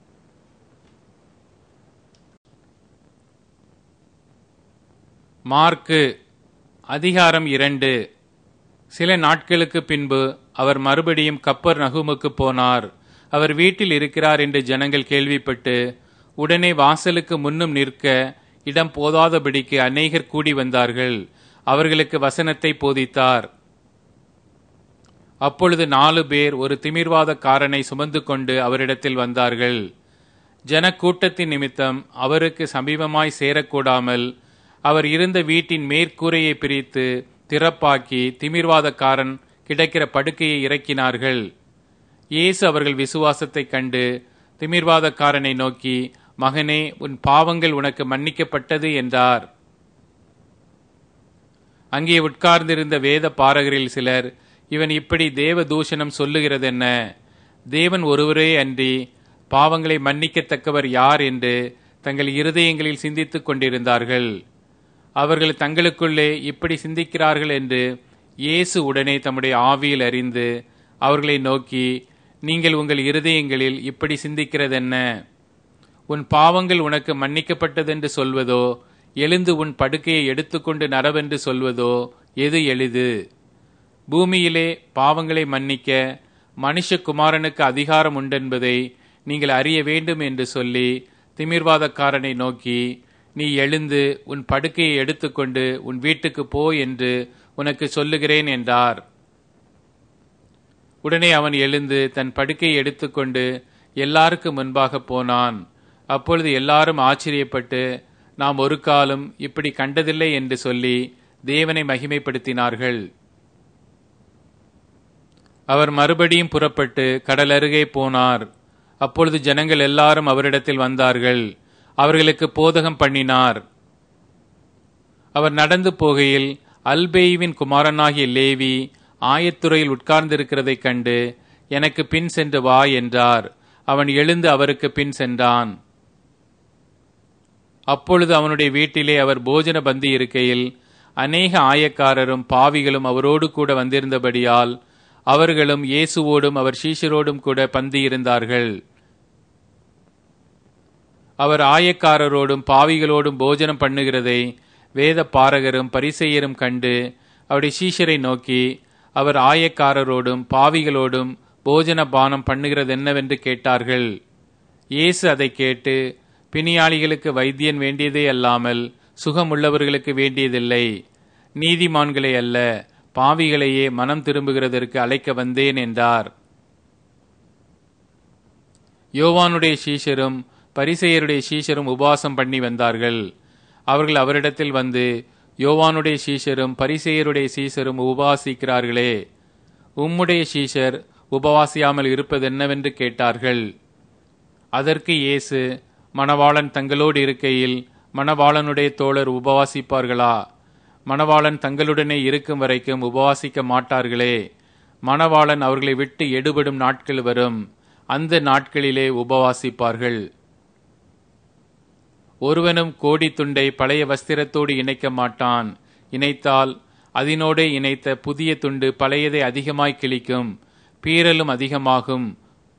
மார்க்கு அதிகாரம் இரண்டு. சில நாட்களுக்கு பின்பு அவர் மறுபடியும் கப்பர் நகுமுக்கு போனார். அவர் வீட்டில் இருக்கிறார் என்று ஜனங்கள் கேள்விப்பட்டு உடனே வாசலுக்கு முன்னும் நிற்க இடம் போதாதபடிக்கு அநேகர் கூடி வந்தார்கள். அவர்களுக்கு வசனத்தை போதித்தார். அப்பொழுது நாலு பேர் ஒரு திமிர்வாதக்காரனை சுமந்து கொண்டு அவரிடத்தில் வந்தார்கள். ஜனக்கூட்டத்தின் நிமித்தம் அவருக்கு சமீபமாய் சேரக்கூடாமல் அவர் இருந்த வீட்டின் மேற்கூரையை பிரித்து திறப்பாக்கி திமிர்வாதக்காரன் கிடக்கிற படுக்கையை இறக்கினார்கள். இயேசு அவர்கள் விசுவாசத்தை கண்டு திமிர்வாதக்காரனை நோக்கி, மகனே, உன் பாவங்கள் உனக்கு மன்னிக்கப்பட்டது என்றார். அங்கே உட்கார்ந்திருந்த வேத பாரகரில் சிலர், இவன் இப்படி தேவ தூஷணம் சொல்லுகிறதென்ன? தேவன் ஒருவரே அன்றி பாவங்களை மன்னிக்கத்தக்கவர் யார் என்று தங்கள் இருதயங்களில் சிந்தித்துக் கொண்டிருந்தார்கள். அவர்கள் தங்களுக்குள்ளே இப்படி சிந்திக்கிறார்கள் என்று இயேசு உடனே தம்முடைய ஆவியில் அறிந்து அவர்களை நோக்கி, நீங்கள் உங்கள் இருதயங்களில் இப்படி சிந்திக்கிறதென்ன? உன் பாவங்கள் உனக்கு மன்னிக்கப்பட்டதென்று சொல்வதோ, எழுந்து உன் படுக்கையை எடுத்துக்கொண்டு நடவென்று சொல்வதோ எது எளிது? பூமியிலே பாவங்களை மன்னிக்க மனுஷகுமாரனுக்கு அதிகாரம் உண்டென்பதை நீங்கள் அறிய வேண்டும் என்று சொல்லி திமிர்வாதக்காரனை நோக்கி, நீ எழுந்து உன் படுக்கையை எடுத்துக்கொண்டு உன் வீட்டுக்கு போ என்று உனக்கு சொல்லுகிறேன் என்றார். உடனே அவன் எழுந்து தன் படுக்கையை எடுத்துக்கொண்டு எல்லாருக்கும் முன்பாக போனான். அப்பொழுது எல்லாரும் ஆச்சரியப்பட்டு, நாம் ஒரு காலம் இப்படி கண்டதில்லை என்று சொல்லி தேவனை மகிமைப்படுத்தினார்கள். அவர் மறுபடியும் புறப்பட்டு கடல் அருகே போனார். அப்பொழுது ஜனங்கள் எல்லாரும் அவரிடத்தில் வந்தார்கள். அவர்களுக்கு போதகம் பண்ணினார். அவர் நடந்து போகையில் அல்பேயுவின் குமாரனாகிய லேவி ஆயத்துறையில் உட்கார்ந்திருக்கிறதைக் கண்டு, எனக்கு பின் சென்று வா என்றார். அவன் எழுந்து அவருக்கு பின் சென்றான். அப்பொழுது அவனுடைய வீட்டிலே அவர் போஜன பந்தி இருக்கையில் அநேக ஆயக்காரரும் பாவிகளும் அவரோடு கூட வந்திருந்தபடியால் அவர்களும் இயேசுவோடும் அவர் சீஷரோடும் கூட பந்தி இருந்தார்கள். அவர் ஆயக்காரரோடும் பாவிகளோடும் போஜனம் பண்ணுகிறதை வேத பாரகரும் பரிசேயரும் கண்டு அவருடைய சீஷரை நோக்கி, அவர் ஆயக்காரரோடும் பாவிகளோடும் போஜன பானம் பண்ணுகிறது என்னவென்று கேட்டார்கள். இயேசு அதை கேட்டு, பிணியாளிகளுக்கு வைத்தியன் வேண்டியதே அல்லாமல் சுகமுள்ளவர்களுக்கு வேண்டியதில்லை, நீதிமான்களை அல்ல பாவிகளையே மனம் திரும்புகிறதற்கு அழைக்க வந்தேன் என்றார். யோவானுடைய சீஷரும் பரிசேயருடைய சீஷரும் உபவாசம் பண்ணி வந்தார்கள். அவர்கள் அவரிடத்தில் வந்து, யோவானுடைய சீஷரும் பரிசேயருடைய சீஷரும் உபவாசிக்கிறார்களே, உம்முடைய சீஷர் உபவாசியாமல் இருப்பதென்னவென்று கேட்டார்கள். அதற்கு இயேசு, மணவாளன் தங்களோடு இருக்கையில் மணவாளனுடைய தோழர் உபவாசிப்பார்களா? மணவாளன் தங்களுடனே இருக்கும் வரைக்கும் உபவாசிக்க மாட்டார்களே. மணவாளன் அவர்களை விட்டு எடுபடும் நாட்கள் வரும், அந்த நாட்களிலே உபவாசிப்பார்கள். ஒருவனும் கோடி துண்டை பழைய வஸ்திரத்தோடு இணைக்க மாட்டான். இணைத்தால் அதனோடே இணைத்த புதிய துண்டு பழையதை அதிகமாய் கிழிக்கும், பீறலும் அதிகமாகும்.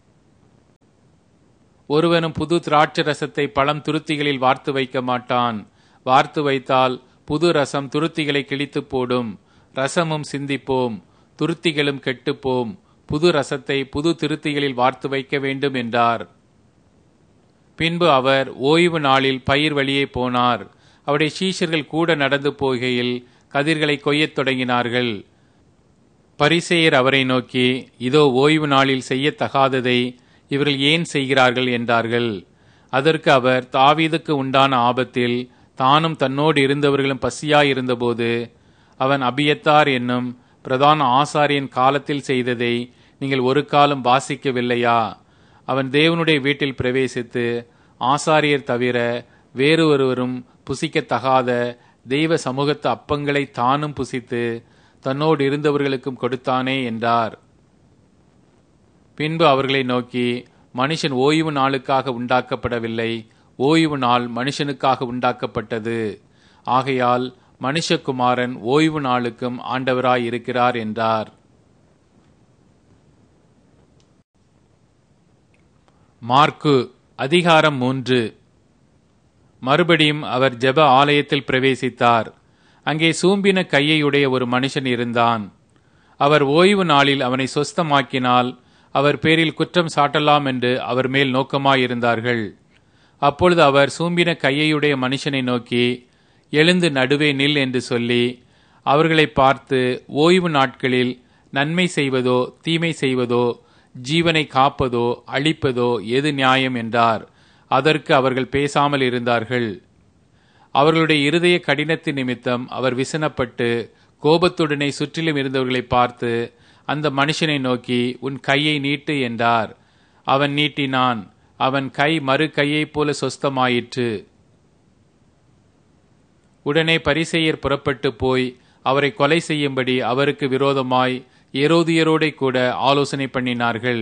ஒருவனும் புது திராட்சை ரசத்தை பழம் துருத்திகளில் வார்த்து வைக்க மாட்டான். வார்த்து வைத்தால் புது ரசம் துருத்திகளை கிழித்து போடும், ரசமும் சிந்திப்போம், துருத்திகளும் கெட்டுப்போம். புது ரசத்தை புது திருத்திகளில் வார்த்து வைக்க வேண்டும் என்றார். பின்பு அவர் ஓய்வு நாளில் பயிர் வழியே போனார். அவருடைய சீஷர்கள் கூட நடந்து போகையில் கதிர்களை கொய்யத் தொடங்கினார்கள். பரிசேயர் அவரை நோக்கி, இதோ ஓய்வு நாளில் செய்யத்தகாததை இவர்கள் ஏன் செய்கிறார்கள் என்றார்கள். அதற்கு அவர், தாவீதுக்கு உண்டான ஆபத்தில் தானும் தன்னோடு இருந்தவர்களும் பசியாயிருந்தபோது அவன் அபியத்தார் என்னும் பிரதான ஆசாரியன் காலத்தில் செய்ததை நீங்கள் ஒரு காலம் வாசிக்கவில்லையா? அவன் தேவனுடைய வீட்டில் பிரவேசித்து ஆசாரியர் தவிர வேறு ஒருவரும் புசிக்கத்தகாத தெய்வ சமூகத்து அப்பங்களை தானும் புசித்து தன்னோடு இருந்தவர்களுக்கும் கொடுத்தானே என்றார். பின்பு அவர்களை நோக்கி, மனுஷன் ஓய்வு நாளுக்காக உண்டாக்கப்படவில்லை, ஓய்வு நாள் மனுஷனுக்காக உண்டாக்கப்பட்டது. ஆகையால் மனுஷகுமாரன் ஓய்வு நாளுக்கும் ஆண்டவராய் இருக்கிறார் என்றார். மார்க்கு அதிகாரம் மூன்று. மறுபடியும் அவர் ஜெப ஆலயத்தில் பிரவேசித்தார். அங்கே சூம்பின கையையுடைய ஒரு மனுஷன் இருந்தான். அவர் ஓய்வு நாளில் அவனை சொஸ்தமாக்கினால் அவர் பேரில் குற்றம் சாட்டலாம் என்று அவர் மேல் நோக்கமாயிருந்தார்கள். அப்பொழுது அவர் சூம்பின கையையுடைய மனுஷனை நோக்கி, எழுந்து நடுவே நில் என்று சொல்லி அவர்களை பார்த்து, ஓய்வு நாட்களில் நன்மை செய்வதோ தீமை செய்வதோ ஜீவனை காப்பதோ அழிப்பதோ எது நியாயம் என்றார். அதற்கு அவர்கள் பேசாமல் இருந்தார்கள். அவர்களுடைய இருதய கடினத்தின் நிமித்தம் அவர் விசனப்பட்டு கோபத்துடனே சுற்றிலும் இருந்தவர்களை பார்த்து அந்த மனுஷனை நோக்கி, உன் கையை நீட்டு என்றார். அவன் நீட்டினான். அவன் கை மறு கையைப் போல சொஸ்தமாயிற்று. உடனே பரிசேயர் புறப்பட்டு போய் அவரை கொலை செய்யும்படி அவருக்கு விரோதமாய் ஏரோதியரோடே கூட ஆலோசனை பண்ணினார்கள்.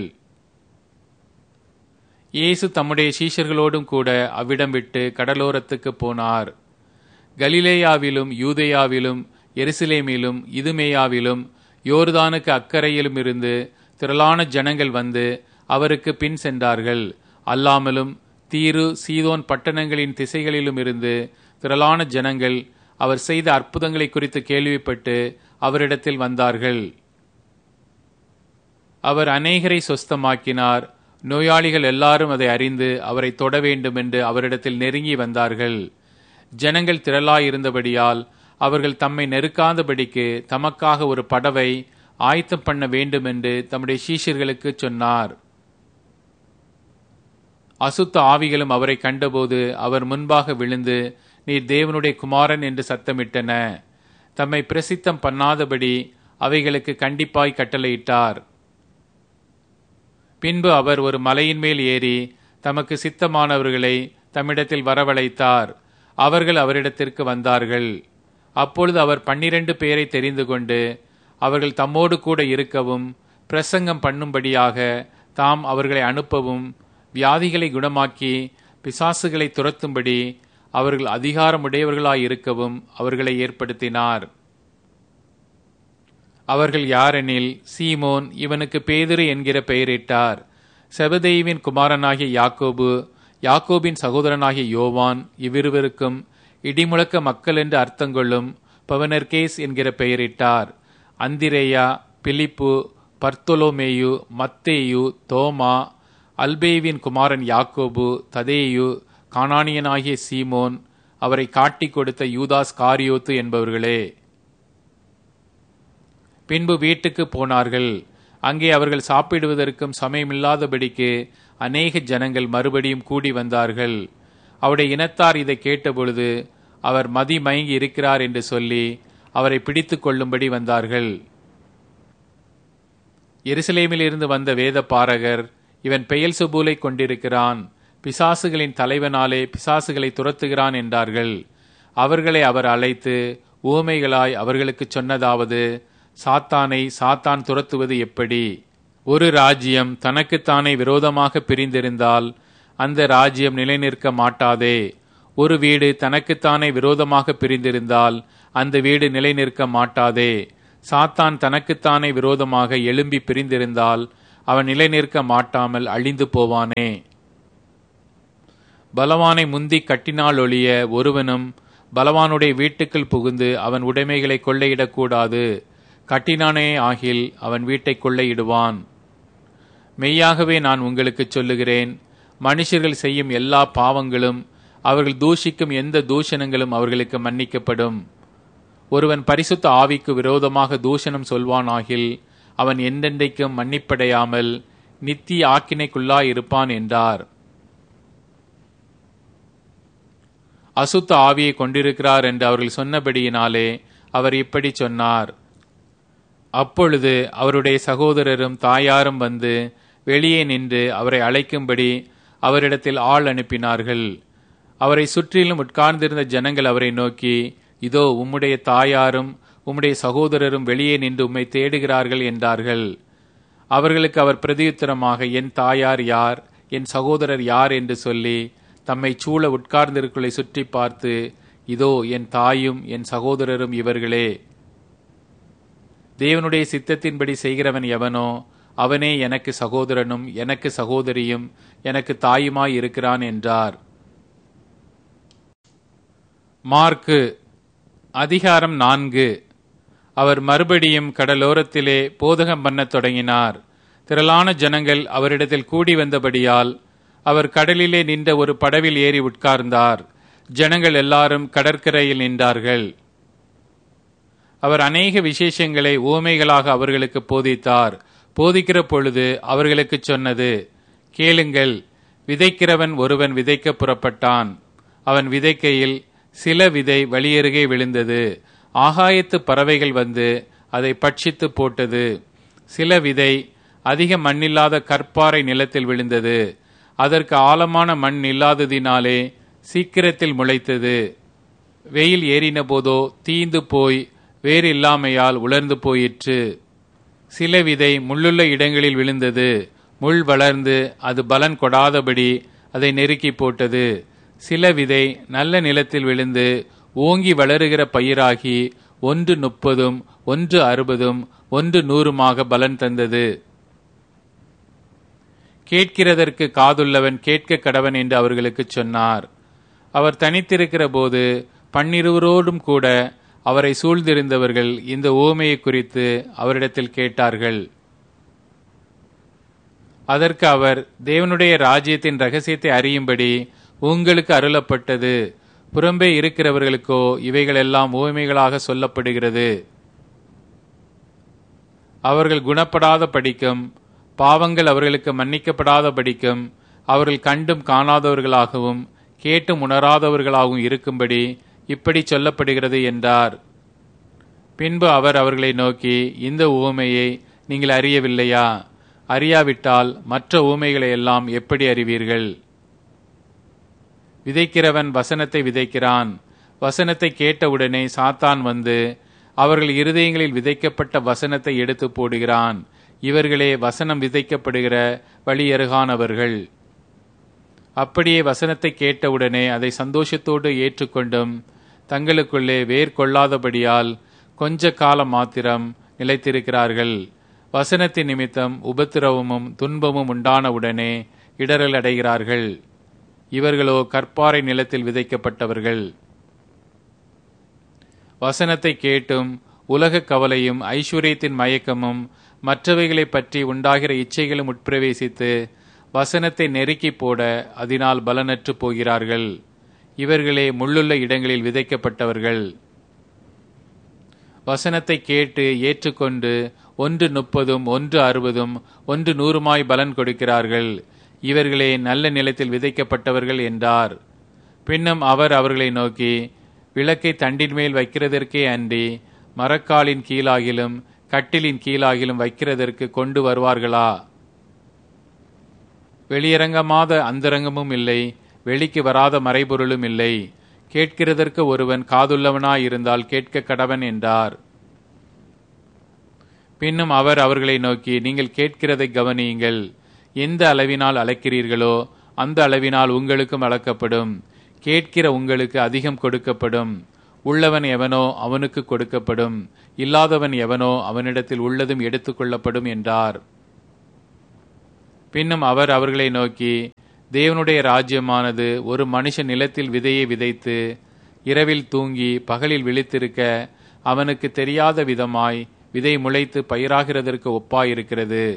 இயேசு தம்முடைய சீஷர்களோடும் கூட அவ்விடம் விட்டு கடலோரத்துக்கு போனார். கலிலேயாவிலும் யூதேயாவிலும் எருசலேமிலும் இதுமேயாவிலும் யோர்தானுக்கு அக்கறையிலும் இருந்து திரளான ஜனங்கள் வந்து அவருக்கு பின் சென்றார்கள். அல்லாமலும் தீரு சீதோன் பட்டணங்களின் திசைகளிலும் இருந்து திரளான ஜனங்கள் அவர் செய்த அற்புதங்களை குறித்து கேள்விப்பட்டு அவரிடத்தில் வந்தார்கள். அவர் அநேகரை சொஸ்தமாக்கினார். நோயாளிகள் எல்லாரும் அதை அறிந்து அவரை தொட வேண்டும் என்று அவரிடத்தில் நெருங்கி வந்தார்கள். ஜனங்கள் திரளாயிருந்தபடியால் அவர்கள் தம்மை நெருக்காதபடிக்கு தமக்காக ஒரு படவை ஆயத்தம் பண்ண வேண்டும் என்று தம்முடைய சீஷர்களுக்கு சொன்னார். அசுத்த ஆவிகளும் அவரை கண்டபோது அவர் முன்பாக விழுந்து, நீர் தேவனுடைய குமாரன் என்று சத்தமிட்டன. தம்மை பிரசித்தம் பண்ணாதபடி அவைகளுக்கு கண்டிப்பாய் கட்டளையிட்டார். பின்பு அவர் ஒரு மலையின் மேல் ஏறி தமக்கு சித்தமானவர்களை தம்மிடத்தில் வரவழைத்தார். அவர்கள் அவரிடத்திற்கு வந்தார்கள். அப்பொழுது அவர் பன்னிரண்டு பேரை தெரிந்து கொண்டு அவர்கள் தம்மோடு கூட இருக்கவும் பிரசங்கம் பண்ணும்படியாக தாம் அவர்களை அனுப்பவும் வியாதிகளை குணமாக்கி பிசாசுகளை துரத்தும்படி அவர்கள் அதிகாரமுடையவர்களாய் இருக்கவும் அவர்களை ஏற்படுத்தினார். அவர்கள் யாரெனில், சீமோன், இவனுக்கு பேதுரு என்கிற பெயரிட்டார், செபதேயுவின் குமாரனாகிய யாக்கோபு, யாக்கோபின் சகோதரனாகிய யோவான், இவ்விருவருக்கும் இடிமுழக்க மக்கள் என்று அர்த்தங்கொள்ளும் பவனர்கேஸ் என்கிற பெயரிட்டார், அந்திரேயா, பிலிப்பு, பர்த்தொலோமேயு, மத்தேயு, தோமா, அல்பேவின் குமாரன் யாக்கோபு, ததேயு, கானானியனாகிய சீமோன், அவரை காட்டிக் கொடுத்த யூதாஸ் காரியோத்து என்பவர்களே. பின்பு வீட்டுக்கு போனார்கள். அங்கே அவர்கள் சாப்பிடுவதற்கும் சமயமில்லாதபடிக்கு அநேக ஜனங்கள் மறுபடியும் கூடி வந்தார்கள். அவருடைய இனத்தார் இதை கேட்டபொழுது அவர் மதி மயங்கி இருக்கிறார் என்று சொல்லி அவரை பிடித்து கொள்ளும்படி வந்தார்கள். எருசலேமில் இருந்து வந்த வேத பாரகர், இவன் பெயல்செபூலை கொண்டிருக்கிறான், பிசாசுகளின் தலைவனாலே பிசாசுகளை துரத்துகிறான் என்றார்கள். அவர்களை அவர் அழைத்து ஊமைகளாய் அவர்களுக்கு சொன்னதாவது, சாத்தானை சாத்தான் துரத்துவது எப்படி? ஒரு ராஜ்யம் தனக்குத்தானே விரோதமாக பிரிந்திருந்தால் அந்த ராஜ்யம் நிலைநிற்க மாட்டாதே. ஒரு வீடு தனக்குத்தானே விரோதமாக பிரிந்திருந்தால் அந்த வீடு நிலை நிற்க மாட்டாதே. சாத்தான் தனக்குத்தானே விரோதமாக எழும்பி பிரிந்திருந்தால் அவன் நிலை நிற்க மாட்டாமல் அழிந்து போவானே. பலவானை முந்தி கட்டினால் ஒழிய ஒருவனும் பலவானுடைய வீட்டுக்குள் புகுந்து அவன் உடைமைகளை கொள்ளையிடக்கூடாது. கட்டினானே ஆகில் அவன் வீட்டை கொள்ளையிடுவான். மெய்யாகவே நான் உங்களுக்கு சொல்லுகிறேன், மனுஷர்கள் செய்யும் எல்லா பாவங்களும் அவர்கள் தூஷிக்கும் எந்த தூஷணங்களும் அவர்களுக்கு மன்னிக்கப்படும். ஒருவன் பரிசுத்த ஆவிக்கு விரோதமாக தூஷணம் சொல்வானாகில் அவன் என்றென்றைக்கும் மன்னிப்படையாமல் நித்திய ஆக்கினைக்குள்ளாயிருப்பான் என்றார். அசுத்த ஆவியை கொண்டிருக்கிறார் என்று அவர்கள் சொன்னபடியினாலே அவர் இப்படி சொன்னார். அப்பொழுது அவருடைய சகோதரரும் தாயாரும் வந்து வெளியே நின்று அவரை அழைக்கும்படி அவரிடத்தில் ஆள் அனுப்பினார்கள். அவரை சுற்றிலும் உட்கார்ந்திருந்த ஜனங்கள் அவரை நோக்கி, இதோ உம்முடைய தாயாரும் உம்முடைய சகோதரரும் வெளியே நின்று உம்மை தேடுகிறார்கள் என்றார்கள். அவர்களுக்கு அவர் பிரதியுத்தரமாக, என் தாயார் யார், என் சகோதரர் யார் என்று சொல்லி தம்மை சூழ உட்கார்ந்திருக்களை சுற்றி பார்த்து, இதோ என் தாயும் என் சகோதரரும் இவர்களே. தேவனுடைய சித்தத்தின்படி செய்கிறவன் எவனோ அவனே எனக்கு சகோதரனும் எனக்கு சகோதரியும் எனக்கு தாயுமாய் இருக்கிறான் என்றார். மார்க்கு அதிகாரம் நான்கு. அவர் மறுபடியும் கடலோரத்திலே போதகம் பண்ணத் தொடங்கினார். திரளான ஜனங்கள் அவரிடத்தில் கூடி வந்தபடியால் அவர் கடலிலே நின்ற ஒரு படவில் ஏறி உட்கார்ந்தார். ஜனங்கள் எல்லாரும் கடற்கரையில் நின்றார்கள். அவர் அநேக விசேஷங்களை உவமைகளாக அவர்களுக்கு போதித்தார். போதிக்கிற பொழுது அவர்களுக்கு சொன்னது, கேளுங்கள். விதைக்கிறவன் ஒருவன் விதைக்க புறப்பட்டான். அவன் விதைக்கையில் சில விதை வழியருகே விழுந்தது. ஆகாயத்து பறவைகள் வந்து அதை பட்சித்து போட்டது. சில விதை அதிக மண்ணில்லாத கற்பாறை நிலத்தில் விழுந்தது. அதற்கு ஆழமான மண் இல்லாததினாலே சீக்கிரத்தில் முளைத்தது. வெயில் ஏறின போதோ தீந்து போய் வேறு இல்லாமையால் உலர்ந்து போயிற்று. சில விதை முள்ளுள்ள இடங்களில் விழுந்தது. முள் வளர்ந்து அது பலன் கொடாதபடி அதை நெருக்கி போட்டது. சில விதை நல்ல நிலத்தில் விழுந்து ஓங்கி வளருகிற பயிராகி ஒன்று முப்பதும் ஒன்று அறுபதும் ஒன்று நூறுமாக பலன் தந்தது. கேட்கிறதற்கு காதுள்ளவன் கேட்க கடவன் என்று அவர்களுக்கு சொன்னார். அவர் தனித்திருக்கிற போது பன்னிருவரோடும் கூட அவரை சூழ்ந்திருந்தவர்கள் இந்த உவமையை குறித்து அவரிடத்தில் கேட்டார்கள். அதற்கு அவர், தேவனுடைய ராஜ்யத்தின் ரகசியத்தை அறியும்படி உங்களுக்கு அருளப்பட்டது. புறம்பே இருக்கிறவர்களுக்கோ இவைகளெல்லாம் உவமைகளாக சொல்லப்படுகிறது. அவர்கள் குணப்படாத படிக்கும், பாவங்கள் அவர்களுக்கு மன்னிக்கப்படாத படிக்கும், அவர்கள் கண்டும் காணாதவர்களாகவும் கேட்டும் உணராதவர்களாகவும் இருக்கும்படி இப்படி சொல்லப்படுகிறது என்றார். பின்பு அவர் அவர்களை நோக்கி, இந்த உவமையை நீங்கள் அறியவில்லையா? அறியாவிட்டால் மற்ற உவமைகளை எல்லாம் எப்படி அறிவீர்கள்? விதைக்கிறவன் வசனத்தை விதைக்கிறான். வசனத்தை கேட்டவுடனே சாத்தான் வந்து அவர்கள் இருதயங்களில் விதைக்கப்பட்ட வசனத்தை எடுத்து போடுகிறான். இவர்களே வசனம் விதைக்கப்படுகிற வழியருகானவர்கள். அப்படியே வசனத்தை கேட்டவுடனே அதை சந்தோஷத்தோடு ஏற்றுக்கொண்டும் தங்களுக்குள்ளே வேர் கொள்ளாதபடியால் கொஞ்ச காலம் மாத்திரம் நிலைத்திருக்கிறார்கள். வசனத்தின் நிமித்தம் உபத்திரவமும் துன்பமும் உண்டானவுடனே இடரல் அடைகிறார்கள். இவர்களோ கற்பாறை நிலத்தில் விதைக்கப்பட்டவர்கள். வசனத்தை கேட்டும் உலக கவலையும் ஐஸ்வர்யத்தின் மயக்கமும் மற்றவைகளை பற்றி உண்டாகிற இச்சைகளும் உட்பிரவேசித்து வசனத்தை நெருக்கி போட அதனால் பலனற்று போகிறார்கள். இவர்களே முள்ளுள்ள இடங்களில் விதைக்கப்பட்டவர்கள். வசனத்தை கேட்டு ஏற்றுக்கொண்டு ஒன்று முப்பதும் ஒன்று அறுபதும் ஒன்று நூறுமாய் பலன் கொடுக்கிறார்கள். இவர்களே நல்ல நிலத்தில் விதைக்கப்பட்டவர்கள் என்றார். பின்னும் அவர் அவர்களை நோக்கி, விளக்கை தண்டின் மேல் வைக்கிறதற்கே அன்றி மரக்காலின் கீழாகிலும் கட்டிலின் கீழாகிலும் வைக்கிறதற்கு கொண்டு வருவார்களா? வெளியரங்கமாத அந்தரங்கமும் இல்லை, வெளிக்கு வராத மறைபொருளும் இல்லை. கேட்கிறதற்கு ஒருவன் காதுள்ளவனாயிருந்தால் கேட்க கடவன் என்றார். பின்னும் அவர் அவர்களை நோக்கி, நீங்கள் கேட்கிறதை கவனியுங்கள். எந்த அளவினால் அளக்கிறீர்களோ அந்த அளவினால் உங்களுக்கும் அளக்கப்படும். கேட்கிற உங்களுக்கு அதிகம் கொடுக்கப்படும். உள்ளவன் எவனோ அவனுக்கு கொடுக்கப்படும், இல்லாதவன் எவனோ அவனிடத்தில் உள்ளதும் எடுத்துக்கொள்ளப்படும் என்றார். பின்னும் அவர் அவர்களை நோக்கி, தேவனுடைய ராஜ்யமானது ஒரு மனுஷன் நிலத்தில் விதையை விதைத்து இரவில் தூங்கி பகலில் விழித்திருக்க அவனுக்கு தெரியாத விதமாய் விதை முளைத்து பயிராகிறதற்கு ஒப்பாயிருக்கிறது.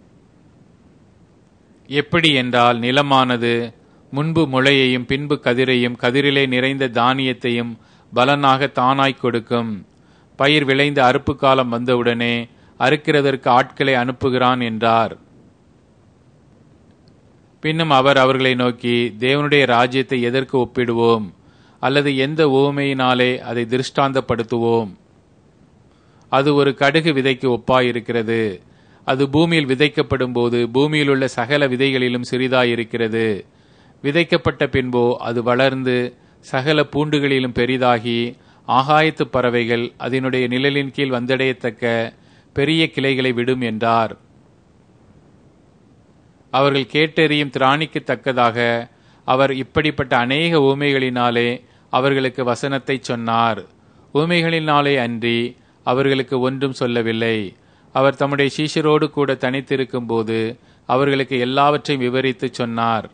எப்படி என்றால், நிலமானது முன்பு முளையையும் பின்பு கதிரையும் கதிரிலே நிறைந்த தானியத்தையும் பலனாக தானாய் கொடுக்கும். பயிர் விளைந்த அறுப்பு காலம் வந்தவுடனே அறுக்கிறதற்கு ஆட்களை அனுப்புகிறான் என்றார். பின்னும் அவர் அவர்களை நோக்கி, தேவனுடைய ராஜ்யத்தை எதற்கு ஒப்பிடுவோம்? அல்லது எந்த உவமையினாலே அதை திருஷ்டாந்தப்படுத்துவோம்? அது ஒரு கடுகு விதைக்கு ஒப்பாயிருக்கிறது. அது பூமியில் விதைக்கப்படும் போது பூமியில் உள்ள சகல விதைகளிலும் சிறிதாயிருக்கிறது. விதைக்கப்பட்ட பின்போ அது வளர்ந்து சகல பூண்டுகளிலும் பெரிதாகி ஆகாயத்து பறவைகள் அதனுடைய நிழலின் கீழ் வந்தடையத்தக்க பெரிய கிளைகளை விடும் என்றார். அவர்கள் கேட்டறியும் திராணிக்கு தக்கதாக அவர் இப்படிப்பட்ட அநேக ஊமைகளினாலே அவர்களுக்கு வசனத்தை சொன்னார். ஊமைகளினாலே அன்றி அவர்களுக்கு ஒன்றும் சொல்லவில்லை. அவர் தம்முடைய சீஷரோடு கூட தனித்திருக்கும் போது அவர்களுக்கு எல்லாவற்றையும் விவரித்து சொன்னார்.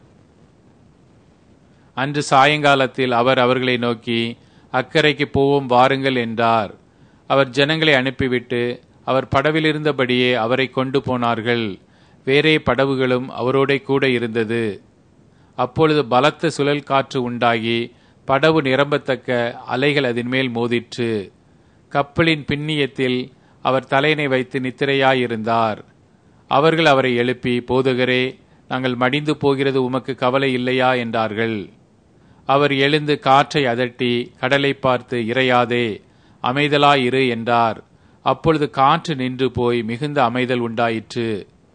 அன்று சாயங்காலத்தில் அவர் அவர்களை நோக்கி, அக்கரைக்கு போவோம் வாருங்கள் என்றார். அவர் ஜனங்களை அனுப்பிவிட்டு அவர் படவிலிருந்தபடியே அவரை கொண்டு போனார்கள். வேறே படவுகளும் அவரோட கூட இருந்தது. அப்பொழுது பலத்த சுழல் காற்று உண்டாகி படவு நிரம்பத்தக்க அலைகள் அதன் மேல் மோதிற்று. கப்பலின் பின்னியத்தில் அவர் தலையினை வைத்து நித்திரையாயிருந்தார். அவர்கள் அவரை எழுப்பி, போதகரே, நாங்கள் மடிந்து போகிறது உமக்கு கவலை இல்லையா என்றார்கள். அவர் எழுந்து காற்றை அதட்டி கடலை பார்த்து, இறையாதே, அமைதலாயிரு என்றார். அப்பொழுது காற்று நின்று போய் மிகுந்த அமைதல் உண்டாயிற்று.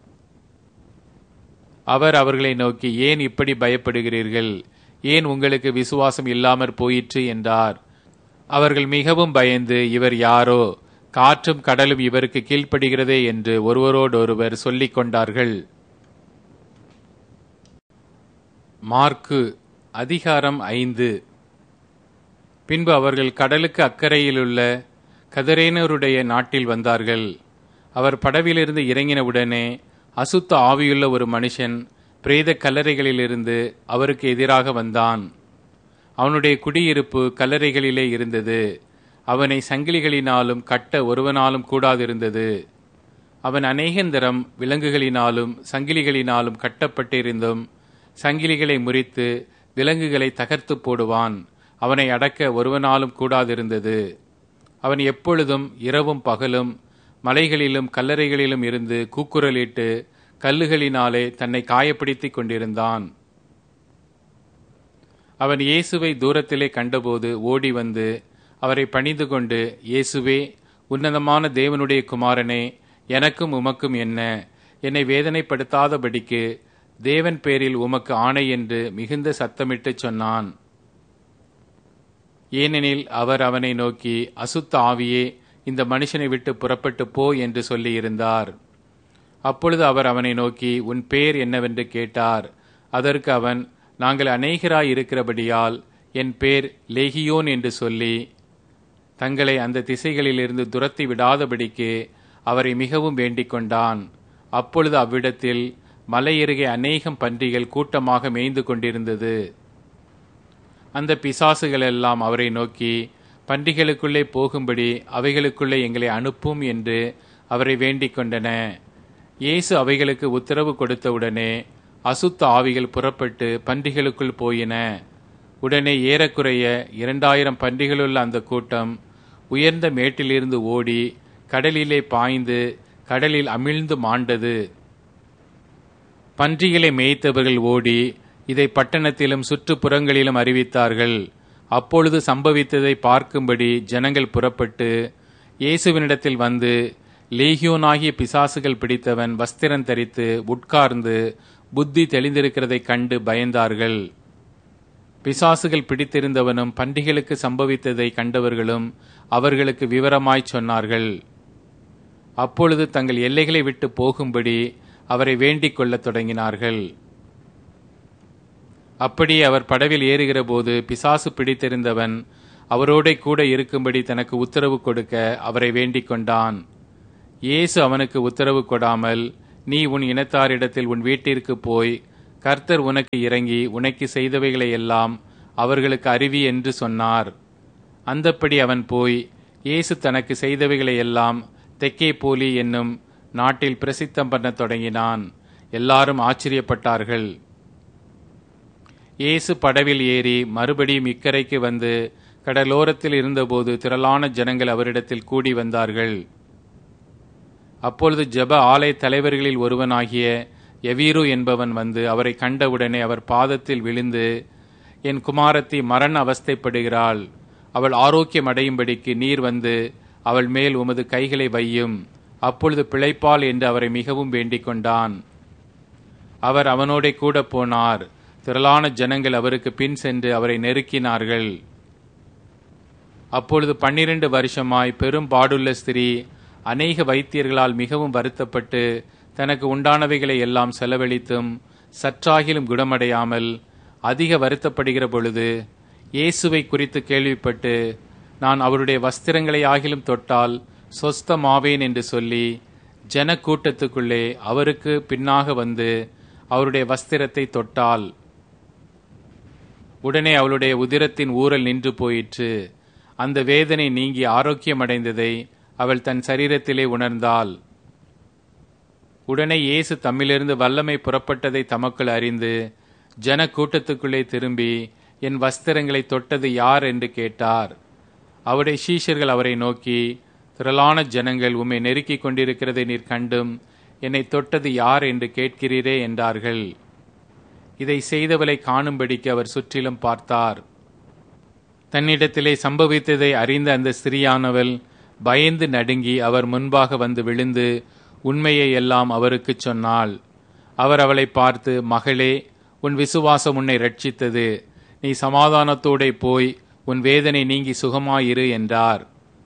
அவர் அவர்களை நோக்கி, ஏன் இப்படி பயப்படுகிறீர்கள்? ஏன் உங்களுக்கு விசுவாசம் இல்லாமற் போயிற்று என்றார். அவர்கள் மிகவும் பயந்து, இவர் யாரோ, காற்றும் கடலும் இவருக்கு கீழ்ப்படுகிறதே என்று ஒருவரோடொருவர் சொல்லிக் கொண்டார்கள். மார்க்கு அதிகாரம் ஐந்து. பின்பு அவர்கள் கடலுக்கு அக்கறையிலுள்ள கதரேனருடைய நாட்டில் வந்தார்கள். அவர் படவிலிருந்து இறங்கினவுடனே அசுத்த ஆவியுள்ள ஒரு மனுஷன் பிரேத கல்லறைகளிலிருந்து அவருக்கு எதிராக வந்தான். அவனுடைய குடியிருப்பு கல்லறைகளிலே இருந்தது. அவனை சங்கிலிகளினாலும் கட்ட ஒருவனாலும் கூடாதிருந்தது. அவன் அநேகந்தரம் விலங்குகளினாலும் சங்கிலிகளினாலும் கட்டப்பட்டிருந்தும் சங்கிலிகளை முறித்து விலங்குகளை தகர்த்து போடுவான். அவனை அடக்க ஒருவனாலும் கூடாதிருந்தது. அவன் எப்பொழுதும் இரவும் பகலும் மலைகளிலும் கல்லறைகளிலும் இருந்து கூக்குரலிட்டு கல்லுகளினாலே தன்னை காயப்படுத்திக் கொண்டிருந்தான். அவன் இயேசுவை தூரத்திலே கண்டபோது ஓடி வந்து அவரை பணிந்து கொண்டு, இயேசுவே, உன்னதமான தேவனுடைய குமாரனே, எனக்கும் உமக்கும் என்ன? என்னை வேதனைப்படுத்தாதபடிக்கு தேவன் பேரில் உமக்கு ஆணை என்று மிகுந்த சத்தமிட்டு சொன்னான். ஏனெனில் அவர் அவனை நோக்கி, அசுத்த ஆவியே, இந்த மனுஷனை விட்டு புறப்பட்டு போ என்று சொல்லியிருந்தார். அப்பொழுது அவர் அவனை நோக்கி, உன் பேர் என்னவென்று கேட்டார். அதற்கு அவன், நாங்கள் அநேகராய் இருக்கிறபடியால் என் பேர் லேகியோன் என்று சொல்லி தங்களை அந்த திசைகளிலிருந்து துரத்தி விடாதபடிக்கு அவரை மிகவும் வேண்டிக் கொண்டான். அப்பொழுது அவ்விடத்தில் மலையருகே அநேகம் பன்றிகள் கூட்டமாக மேய்ந்து கொண்டிருந்தது. அந்த பிசாசுகள் எல்லாம் அவரை நோக்கி, பன்றிகளுக்குள்ளே போகும்படி அவைகளுக்குள்ளே எங்களை அனுப்பும் என்று அவரை வேண்டிக் கொண்டன. இயேசு அவைகளுக்கு உத்தரவு கொடுத்தவுடனே அசுத்த ஆவிகள் புறப்பட்டு பன்றிகளுக்குள் போயின. உடனே ஏறக்குறைய இரண்டாயிரம் பன்றிகளுள்ள அந்த கூட்டம் உயர்ந்த மேட்டிலிருந்து ஓடி கடலிலே பாய்ந்து கடலில் அமிழ்ந்து மாண்டது. பன்றிகளை மேய்த்தவர்கள் ஓடி இதை பட்டணத்திலும் சுற்றுப்புறங்களிலும் அறிவித்தார்கள். அப்பொழுது சம்பவித்ததை பார்க்கும்படி ஜனங்கள் புறப்பட்டு இயேசுவினிடத்தில் வந்து, லேகியோனாகிய பிசாசுகள் பிடித்தவன் வஸ்திரம் தரித்து உட்கார்ந்து புத்தி தெளிந்திருக்கிறதைக் கண்டு பயந்தார்கள். பிசாசுகள் பிடித்திருந்தவனும் பன்றிகளுக்கு சம்பவித்ததை கண்டவர்களும் அவர்களுக்கு விவரமாய் சொன்னார்கள். அப்பொழுது தங்கள் எல்லைகளை விட்டு போகும்படி அவரை வேண்டிக் கொள்ளத் தொடங்கினார்கள். அப்படியே அவர் படவில் ஏறுகிற போது பிசாசு பிடித்திருந்தவன் அவரோட கூட இருக்கும்படி தனக்கு உத்தரவு கொடுக்க அவரை வேண்டிக் கொண்டான். இயேசு அவனுக்கு உத்தரவு கொடாமல், நீ உன் இனத்தாரிடத்தில் உன் வீட்டிற்கு போய் கர்த்தர் உனக்கு இறங்கி உனக்கு செய்தவைகளை எல்லாம் அவர்களுக்கு அறிவி என்று சொன்னார். அந்தப்படி அவன் போய் இயேசு தனக்கு செய்தவைகளை எல்லாம் தெக்கேபோலி என்னும் நாட்டில் பிரசித்தம் பண்ண தொடங்கினான். எல்லாரும் ஆச்சரியப்பட்டார்கள். இயேசு படவில் ஏறி மறுபடியும் இக்கரைக்கு வந்து கடலோரத்தில் இருந்தபோது திரளான ஜனங்கள் அவரிடத்தில் கூடி வந்தார்கள். அப்பொழுது ஜெப ஆலய தலைவர்களில் ஒருவனாகிய எவீரு என்பவன் வந்து அவரை கண்டவுடனே அவர் பாதத்தில் விழுந்து, என் குமாரத்தி மரண அவஸ்தைப்படுகிறாள், அவள் ஆரோக்கியம் அடையும்படிக்கு நீர் வந்து அவள் மேல் உமது கைகளை வையும், அப்பொழுது பிழைப்பாள் என்று அவரை மிகவும் வேண்டிக் கொண்டான். அவர் அவனோட கூட போனார். திரளான ஜனங்கள் அவருக்கு பின் சென்று அவரை நெருக்கினார்கள். அப்பொழுது பன்னிரண்டு வருஷமாய் பெரும் பாடுள்ள ஸ்திரீ அநேக வைத்தியர்களால் மிகவும் வருத்தப்பட்டு தனக்கு உண்டானவைகளை எல்லாம் செலவழித்தும் சற்றாகிலும் குணமடையாமல் அதிக வருத்தப்படுகிற பொழுது இயேசுவை குறித்து கேள்விப்பட்டு, நான் அவருடைய வஸ்திரங்களை ஆகிலும் தொட்டால் சொஸ்தமாவேன் என்று சொல்லி ஜன கூட்டத்துக்குள்ளே அவருக்கு பின்னாக வந்து அவருடைய வஸ்திரத்தை தொட்டாள். உடனே அவளுடைய உதிரத்தின் ஊறல் நின்று போயிற்று. அந்த வேதனை நீங்கி ஆரோக்கியமடைந்ததை அவள் தன் சரீரத்திலே உணர்ந்தாள். உடனே இயேசு தம்மிலிருந்து வல்லமை புறப்பட்டதை தமக்குள் அறிந்து ஜன கூட்டத்துக்குள்ளே திரும்பி, என் வஸ்திரங்களை தொட்டது யார் என்று கேட்டார். அவருடைய சீஷர்கள் அவரை நோக்கி, திரளான ஜனங்கள் உம்மை நெருக்கிக் கொண்டிருக்கிறதை நீர் கண்டும் என்னை தொட்டது யார் என்று கேட்கிறீரே என்றார்கள். இதை செய்தவளை காணும்படிக்கு அவர் சுற்றிலும் பார்த்தார். தன்னிடத்திலே சம்பவித்ததை அறிந்த அந்த ஸ்திரியானவள் பயந்து நடுங்கி அவர் முன்பாக வந்து விழுந்து உண்மையை எல்லாம் அவருக்கு சொன்னாள். அவர் அவளை பார்த்து, மகளே, உன் விசுவாசம் உன்னை ரட்சித்தது, நீ சமாதானத்தோட போய் உன் வேதனை நீங்கி சுகமாயிரு என்றார்.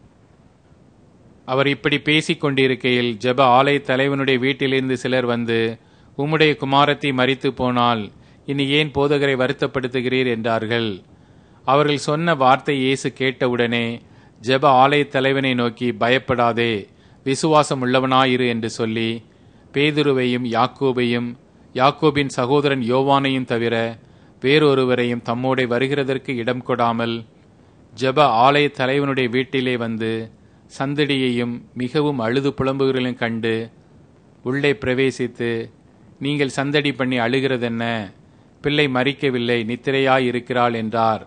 அவர் இப்படி பேசிக் கொண்டிருக்கையில் ஜெப ஆலய தலைவனுடைய வீட்டிலிருந்து சிலர் வந்து, உம்முடைய குமாரத்தை மரித்து போனால் இனி ஏன் போதகரை வருத்தப்படுத்துகிறீர் என்றார்கள். அவர்கள் சொன்ன வார்த்தை இயேசு கேட்டவுடனே ஜெப ஆலய தலைவனை நோக்கி, பயப்படாதே, விசுவாசம் உள்ளவனாயிரு என்று சொல்லி பேதுருவையும் யாக்கோபையும் யாக்கோபின் சகோதரன் யோவானையும் தவிர வேறொருவரையும் தம்மோடே வருகிறதற்கு இடம் கொடாமல் ஜெப ஆலய தலைவனுடைய வீட்டிலே வந்து சந்தடியையும் மிகவும் அழுது புலம்புகளையும் கண்டு உள்ளே பிரவேசித்து, நீங்கள் சந்தடி பண்ணி அழுகிறதென்ன? பிள்ளை மரிக்கவில்லை, நித்திரையாயிருக்கிறாள் என்றார்.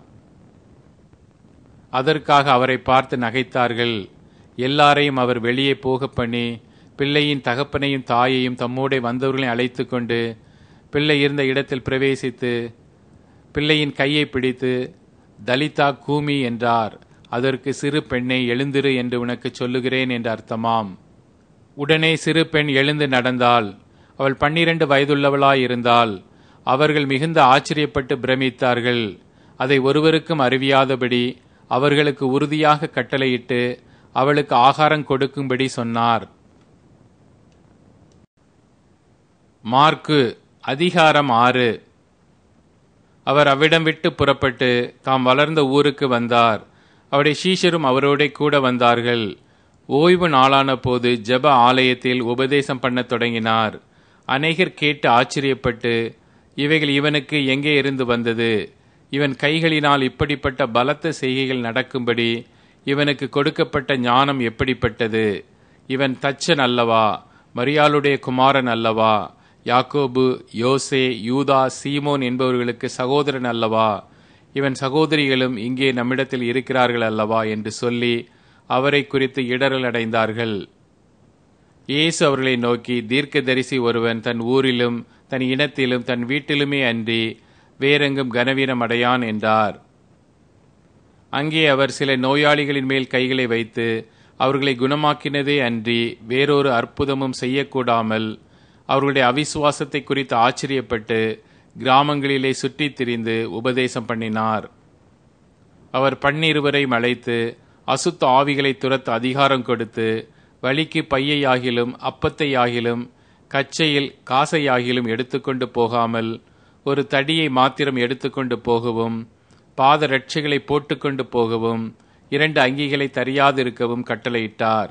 அதற்காக அவரை பார்த்து நகைத்தார்கள். எல்லாரையும் அவர் வெளியே போக பண்ணி பிள்ளையின் தகப்பனையும் தாயையும் தம்மோடே வந்தவர்களையும் அழைத்து கொண்டு பிள்ளை இருந்த இடத்தில் பிரவேசித்து பிள்ளையின் கையை பிடித்து தலிதா கூமி என்றார். அதற்கு சிறு பெண்ணை எழுந்திரு என்று உனக்கு சொல்லுகிறேன் என்று அர்த்தமாம். உடனே சிறு பெண் எழுந்து நடந்தாள். அவள் பன்னிரண்டு வயதுள்ளவளாயிருந்தாள். அவர்கள் மிகுந்த ஆச்சரியப்பட்டு பிரமித்தார்கள். அதை ஒருவருக்கும் அறிவியாதபடி அவர்களுக்கு உறுதியாக கட்டளையிட்டு அவளுக்கு ஆகாரம் கொடுக்கும்படி சொன்னார். மார்க்கு அதிகாரம் ஆறு. அவர் அவ்விடம் விட்டு புறப்பட்டு தாம் வளர்ந்த ஊருக்கு வந்தார். அவருடைய சீஷரும் அவரோட கூட வந்தார்கள். ஓய்வு நாளான போது ஜெப ஆலயத்தில் உபதேசம் பண்ண தொடங்கினார். அநேகர் கேட்டு ஆச்சரியப்பட்டு, இவைகள் இவனுக்கு எங்கே இருந்து வந்தது? இவன் கைகளினால் இப்படிப்பட்ட பலத்த செய்கைகள் நடக்கும்படி இவனுக்கு கொடுக்கப்பட்ட ஞானம் எப்படிப்பட்டது? இவன் தச்சன் அல்லவா? மரியாளுடைய குமாரன் அல்லவா? யாக்கோபு, யோசே, யூதா, சீமோன் என்பவர்களுக்கு சகோதரன் அல்லவா? இவன் சகோதரிகளும் இங்கே நம்மிடத்தில் இருக்கிறார்கள் அல்லவா என்று சொல்லி அவரை குறித்து இடரல் அடைந்தார்கள். இயேசு அவர்களை நோக்கி, தீர்க்கதரிசி ஒருவன் தன் ஊரிலும் தன் இனத்திலும் தன் வீட்டிலுமே அன்றி வேறெங்கும் கனவீனம் அடையான் என்றார். அங்கே அவர் சில நோயாளிகளின் மேல் கைகளை வைத்து அவர்களை குணமாக்கினதே அன்றி வேறொரு அற்புதமும் செய்யக்கூடாமல் அவர்களுடைய அவிசுவாசத்தை குறித்து ஆச்சரியப்பட்டு கிராமங்களிலே சுற்றித் திரிந்து உபதேசம் பண்ணினார். அவர் பன்னிருவரையும் அழைத்து அசுத்த ஆவிகளை துரத்த அதிகாரம் கொடுத்து, வழிக்கு பையையாகிலும் அப்பத்தையாகிலும் கச்சையில் காசையாகிலும் எடுத்துக்கொண்டு போகாமல் ஒரு தடியை மாத்திரம் எடுத்துக்கொண்டு போகவும், பாத ரட்சைகளை போட்டுக்கொண்டு போகவும் இரண்டு அங்கிகளை தரியாதிருக்கவும் கட்டளையிட்டார்.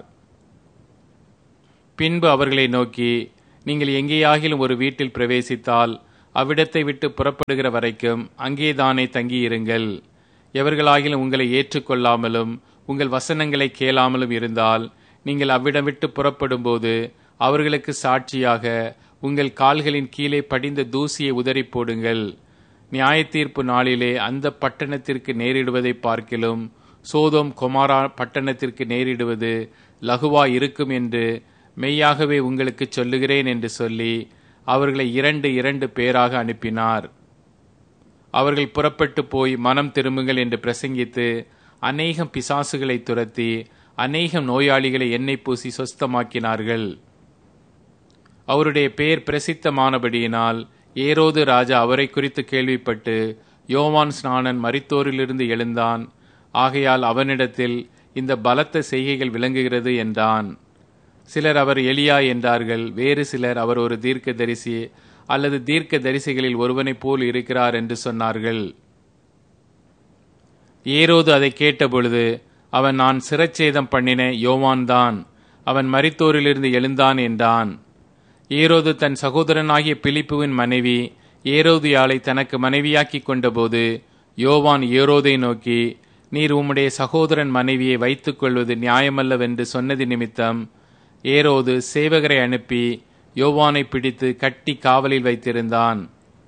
பின்பு அவர்களை நோக்கி, நீங்கள் எங்கேயாகிலும் ஒரு வீட்டில் பிரவேசித்தால் அவ்விடத்தை விட்டு புறப்படுகிற வரைக்கும் அங்கேதானே தங்கியிருங்கள். எவர்களாகிலும் உங்களை ஏற்றுக்கொள்ளாமலும் உங்கள் வசனங்களை கேளாமலும் இருந்தால் நீங்கள் அவ்விடம் விட்டு புறப்படும் போது அவர்களுக்கு சாட்சியாக உங்கள் கால்களின் கீழே படிந்த தூசியை உதறி போடுங்கள். நியாய தீர்ப்பு நாளிலே அந்த பட்டணத்திற்கு நேரிடுவதை பார்க்கிலும் சோதோம் கொமாரா பட்டணத்திற்கு நேரிடுவது லகுவா இருக்கும் என்று மெய்யாகவே உங்களுக்கு சொல்லுகிறேன் என்று சொல்லி அவர்களை இரண்டு இரண்டு பேராக அனுப்பினார். அவர்கள் புறப்பட்டு போய் மனம் திரும்புங்கள் என்று பிரசங்கித்து அநேகம் பிசாசுகளை துரத்தி அநேகம் நோயாளிகளை எண்ணெய் பூசி சொஸ்தமாக்கினார்கள். அவருடைய பெயர் பிரசித்தமானபடியினால் ஏரோது ராஜா அவரை குறித்து கேள்விப்பட்டு, யோவான் ஸ்நானன் மரித்தோரிலிருந்து எழுந்தான், ஆகையால் அவனிடத்தில் இந்த பலத்த செய்கைகள் விளங்குகிறது என்றான். சிலர் அவர் எலியா என்றார்கள். வேறு சிலர் அவர் ஒரு தீர்க்க தரிசி அல்லது தீர்க்க தரிசிகளில் ஒருவனைப் போல் இருக்கிறார் என்று சொன்னார்கள். ஏரோது அதை கேட்டபொழுது, அவன் நான் சிரச்சேதம் பண்ணின யோவான்தான், அவன் மரித்தோரிலிருந்து எழுந்தான் என்றான். ஏரோது தன் சகோதரனாகிய பிலிப்புவின் மனைவி ஏரோதியாளை தனக்கு மனைவியாக்கி கொண்டபோது யோவான் ஏரோதை நோக்கி, நீர் உம்முடைய சகோதரன் மனைவியை வைத்துக் கொள்வது நியாயமல்லவென்று சொன்னது நிமித்தம் ஏரோது சேவகரை அனுப்பி யோவானை பிடித்து கட்டி காவலில் வைத்திருந்தான்.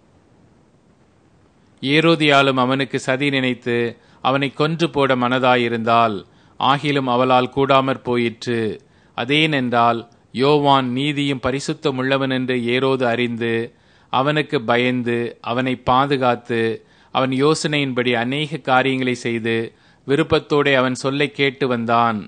ஏரோதியாலும் அவனுக்கு சதி நினைத்து அவனை கொன்று போட மனதாயிருந்தால், ஆகிலும் அவளால் கூடாமற் போயிற்று. அதேனென்றால் யோவான் நீதியும் பரிசுத்தம் உள்ளவன் என்று ஏரோது அறிந்து அவனுக்கு பயந்து அவனை பாதுகாத்து அவன் யோசனையின்படி அநேக காரியங்களை செய்து விருப்பத்தோടെ அவன் சொல்லை கேட்டு வந்தான்.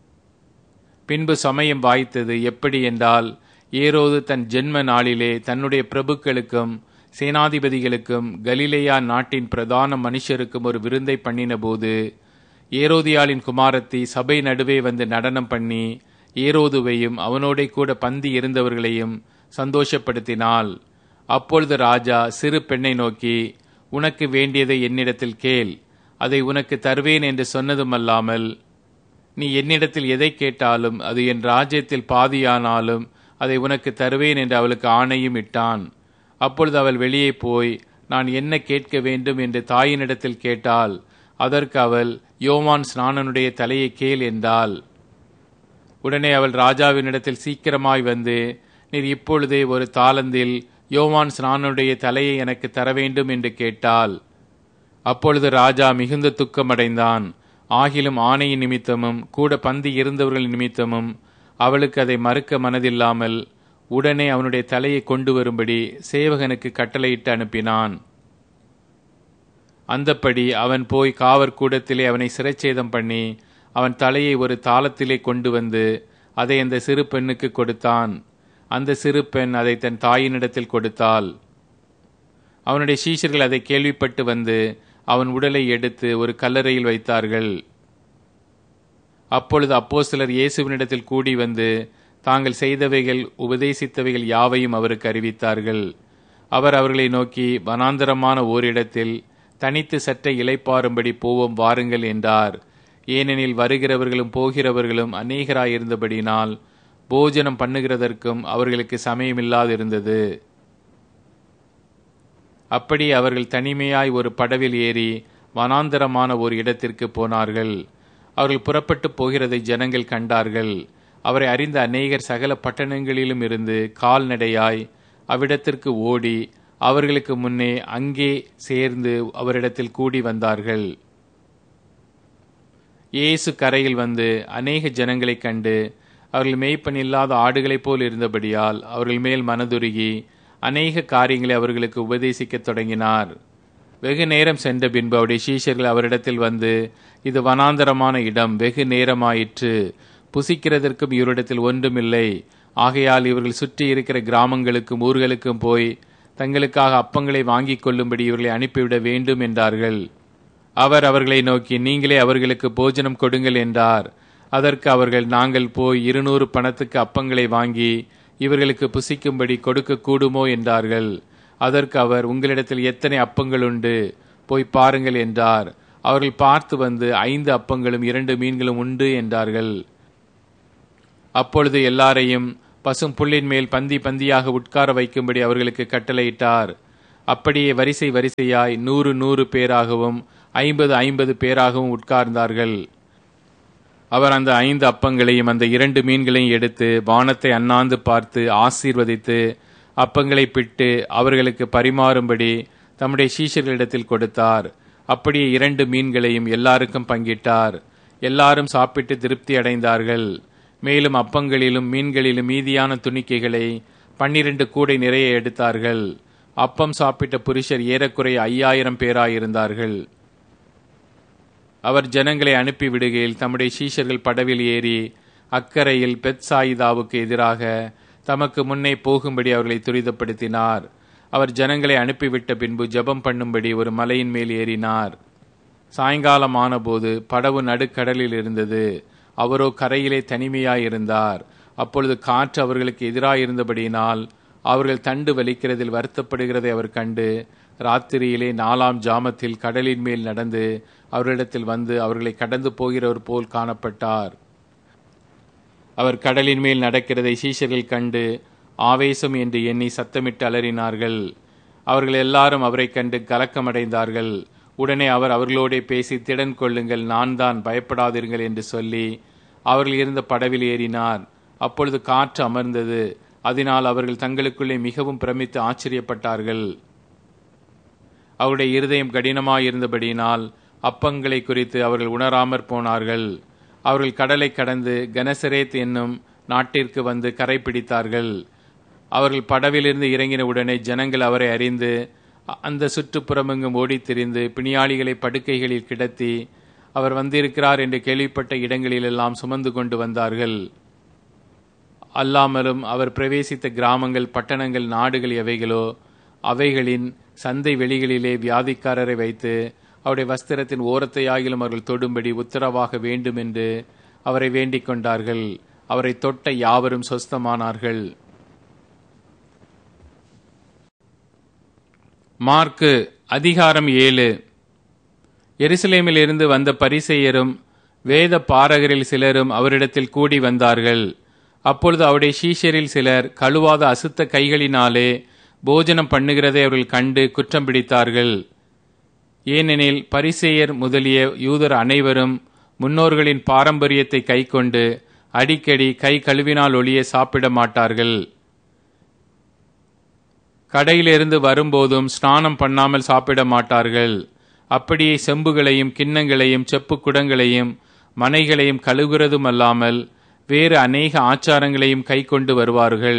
பின்பு சமயம் வாய்த்தது. எப்படி என்றால், ஏரோது தன் ஜென்ம நாளிலே தன்னுடைய பிரபுக்களுக்கும் சேனாதிபதிகளுக்கும் கலிலேயா நாட்டின் பிரதான மனுஷருக்கும் ஒரு விருந்தை பண்ணின போது ஏரோதியாளின் குமாரத்தி சபை நடுவே வந்து நடனம் பண்ணி ஏரோதுவையும் அவனோட கூட பந்தி இருந்தவர்களையும் சந்தோஷப்படுத்தினாள். அப்பொழுது ராஜா சிறு பெண்ணை நோக்கி, உனக்கு வேண்டியதை என்னிடத்தில் கேள், அதை உனக்கு தருவேன் என்று சொன்னதுமல்லாமல், நீ என்னிடத்தில் எதை கேட்டாலும் அது என் ராஜ்யத்தில் பாதியானாலும் அதை உனக்கு தருவேன் என்று அவளுக்கு ஆணையும் இட்டான். அப்பொழுது அவள் வெளியே போய், நான் என்ன கேட்க வேண்டும் என்று தாயினிடத்தில் கேட்டாள். அதற்கு அவள், யோவான் ஸ்நானனுடைய தலையை கேள் என்றாள். உடனே அவள் ராஜாவினிடத்தில் சீக்கிரமாய் வந்து, நீர் இப்பொழுதே ஒரு தாலந்தில் யோவான் ஸ்நானனுடைய தலையை எனக்கு தர வேண்டும் என்று கேட்டாள். அப்பொழுது ராஜா மிகுந்த துக்கமடைந்தான். ஆகிலும் ஆணையின் நிமித்தமும் கூட பந்தி இருந்தவர்கள் நிமித்தமும் அவளுக்கு அதை மறுக்க மனதில்லாமல் உடனே அவனுடைய தலையை கொண்டு வரும்படி சேவகனுக்கு கட்டளையிட்டு அனுப்பினான். அந்தப்படி அவன் போய் காவற்கூடத்திலே அவனை சிறைச்சேதம் பண்ணி அவன் தலையை ஒரு தாளத்திலே கொண்டு வந்து அதை அந்த சிறு பெண்ணுக்கு கொடுத்தான். அந்த சிறு பெண் அதை தன் தாயினிடத்தில் கொடுத்தாள். அவனுடைய சீஷர்கள் அதை கேள்விப்பட்டு வந்து அவன் உடலை எடுத்து ஒரு கல்லறையில் வைத்தார்கள். அப்பொழுது அப்போஸ்தலர் இயேசுவினிடத்தில் கூடி வந்து தாங்கள் செய்தவைகள் உபதேசித்தவைகள் யாவையும் அவருக்கு அறிவித்தார்கள். அவர் அவர்களை நோக்கி, வனாந்தரமான ஓரிடத்தில் தனித்து சற்றை இளைப்பாறும்படி போவோம் வாருங்கள் என்றார். ஏனெனில் வருகிறவர்களும் போகிறவர்களும் அநேகராயிருந்தபடினால் போஜனம் பண்ணுகிறதற்கும் அவர்களுக்கு சமயமில்லாதிருந்தது. அப்படி அவர்கள் தனிமையாய் ஒரு படவில் ஏறி வனாந்தரமான ஒரு இடத்திற்கு போனார்கள். அவர்கள் புறப்பட்டு போகிறதை ஜனங்கள் கண்டார்கள். அவரை அறிந்த அநேகர் சகல பட்டணங்களிலும் இருந்து கால்நடையாய் அவ்விடத்திற்கு ஓடி அவர்களுக்கு முன்னே அங்கே சேர்ந்து அவரிடத்தில் கூடி வந்தார்கள். இயேசு கரையில் வந்து அநேக ஜனங்களை கண்டு அவர்கள் மேய்ப்பன் இல்லாத ஆடுகளைப் போல் இருந்தபடியால் அவர்கள் மேல் மனதுருகி அநேக காரியங்களை அவர்களுக்கு உபதேசிக்க தொடங்கினார். வெகு நேரம் சென்ற பின்பு அவருடைய சீஷர்கள் அவரிடத்தில் வந்து, இது வனாந்தரமான இடம், வெகு நேரமாயிற்று, புசிக்கிறதற்கும் இவரிடத்தில் ஒன்றுமில்லை. ஆகையால் இவர்கள் சுற்றி இருக்கிற கிராமங்களுக்கும் ஊர்களுக்கும் போய் தங்களுக்காக அப்பங்களை வாங்கிக் கொள்ளும்படி இவர்களை அனுப்பிவிட வேண்டும் என்றார்கள். அவர் அவர்களை நோக்கி, நீங்களே அவர்களுக்கு போஜனம் கொடுங்கள் என்றார். அதற்கு அவர்கள், நாங்கள் போய் இருநூறு பணத்துக்கு அப்பங்களை வாங்கி இவர்களுக்கு புசிக்கும்படி கொடுக்க கூடுமோ என்றார்கள். அதற்கு அவர், உங்களிடத்தில் எத்தனை அப்பங்கள் உண்டு? போய் பாருங்கள் என்றார். அவர்கள் பார்த்து வந்து ஐந்து அப்பங்களும் இரண்டு மீன்களும் உண்டு என்றார்கள். அப்பொழுது எல்லாரையும் பசும் புல்லின் மேல் பந்தி பந்தியாக உட்கார வைக்கும்படி அவர்களுக்கு கட்டளையிட்டார். அப்படியே வரிசை வரிசையாய் நூறு நூறு பேராகவும் ஐம்பது ஐம்பது பேராகவும் உட்கார்ந்தார்கள். அவர் அந்த ஐந்து அப்பங்களையும் அந்த இரண்டு மீன்களையும் எடுத்து வானத்தை அண்ணாந்து பார்த்து ஆசீர்வதித்து அப்பங்களை பிட்டு அவர்களுக்கு பரிமாறும்படி தம்முடைய சீஷர்களிடத்தில் கொடுத்தார். அப்படியே இரண்டு மீன்களையும் எல்லாருக்கும் பங்கிட்டார். எல்லாரும் சாப்பிட்டு திருப்தி அடைந்தார்கள். மேலும் அப்பங்களிலும் மீன்களிலும் மீதியான துணிக்கைகளை பன்னிரண்டு கூடை நிறைய எடுத்தார்கள். அப்பம் சாப்பிட்ட புருஷர் ஏறக்குறைய ஐயாயிரம் பேராயிருந்தார்கள். அவர் ஜனங்களை அனுப்பி விடுகையில் தம்முடைய சீஷர்கள் படவில் ஏறி அக்கரையில் பெத்சாயிதாவுக்கு எதிராக தமக்கு முன்னே போகும்படி அவர்களை துரிதப்படுத்தினார். அவர் ஜனங்களை அனுப்பிவிட்ட பின்பு ஜெபம் பண்ணும்படி ஒரு மலையின் மேல் ஏறினார். சாயங்காலம் ஆனபோது படவு நடுக்கடலில் இருந்தது. அவரோ கரையிலே தனிமையாயிருந்தார். அப்பொழுது காற்று அவர்களுக்கு எதிராயிருந்தபடியினால் அவர்கள் தண்டு வலிக்கிறதில் வருத்தப்படுகிறதை அவர் கண்டு ராத்திரியிலே நாலாம் ஜாமத்தில் கடலின் மேல் நடந்து அவர்களிடத்தில் வந்து அவர்களை கடந்து போகிறவர் போல் காணப்பட்டார். அவர் கடலின் மேல் நடக்கிறதை சீஷர்கள் கண்டு ஆவேசம் என்று எண்ணி சத்தமிட்டு அலறினார்கள். அவர்கள் எல்லாரும் அவரை கண்டு கலக்கமடைந்தார்கள். உடனே அவர் அவர்களோடே பேசி, திடன் கொள்ளுங்கள், நான் தான், பயப்படாதீர்கள் என்று சொல்லி அவர்கள் இருந்த படவில் ஏறினார். அப்பொழுது காற்று அமர்ந்தது. அதனால் அவர்கள் தங்களுக்குள்ளே மிகவும் பிரமித்து ஆச்சரியப்பட்டார்கள். அவருடைய இருதயம் கடினமாயிருந்தபடியினால் அப்பங்களை குறித்து அவர்கள் உணராமற் போனார்கள். அவர்கள் கடலை கடந்து கனசரேத் என்னும் நாட்டிற்கு வந்து கரை பிடித்தார்கள். அவர்கள் படவிலிருந்து இறங்கின உடனே ஜனங்கள் அவரை அறிந்து அந்த சுற்றுப்புறமெங்கும் ஓடித் திரிந்து பிணியாளிகளை படுக்கைகளில் கிடத்தி அவர் வந்திருக்கிறார் என்று கேள்விப்பட்ட இடங்களிலெல்லாம் சுமந்து கொண்டு வந்தார்கள். அல்லாமலும் அவர் பிரவேசித்த கிராமங்கள், பட்டணங்கள், நாடுகள் எவைகளோ அவைகளின் சந்தை வெளிகளிலே வியாதிக்காரரை வைத்து அவருடைய வஸ்திரத்தின் ஓரத்தையாகிலும் அவர்கள் தொடும்படி உத்தரவாக வேண்டும் என்று அவரை வேண்டிக் கொண்டார்கள். அவரை தொட்ட யாவரும் சொஸ்தமானார்கள். மார்க்கு அதிகாரம் ஏழு. எருசலேமில் இருந்து வந்த பரிசேயரும் வேத பாரகரில் சிலரும் அவரிடத்தில் கூடி வந்தார்கள். அப்பொழுது அவருடைய சீஷரில் சிலர் கழுவாத அசுத்த கைகளினாலே போஜனம் பண்ணுகிறதை அவர்கள் கண்டு குற்றம் பிடித்தார்கள். ஏனெனில் பரிசேயர் முதலிய யூதர் அனைவரும் முன்னோர்களின் பாரம்பரியத்தை கைக்கொண்டு அடிக்கடி கை கழுவினால் ஒழிய சாப்பிட மாட்டார்கள். கடையிலிருந்து வரும்போதும் ஸ்நானம் பண்ணாமல் சாப்பிட மாட்டார்கள். அப்படியே செம்புகளையும் கிண்ணங்களையும் செப்பு குடங்களையும் மனைகளையும் கழுவுகிறதும் அல்லாமல் வேறு அநேக ஆச்சாரங்களையும் கை கொண்டு வருவார்கள்.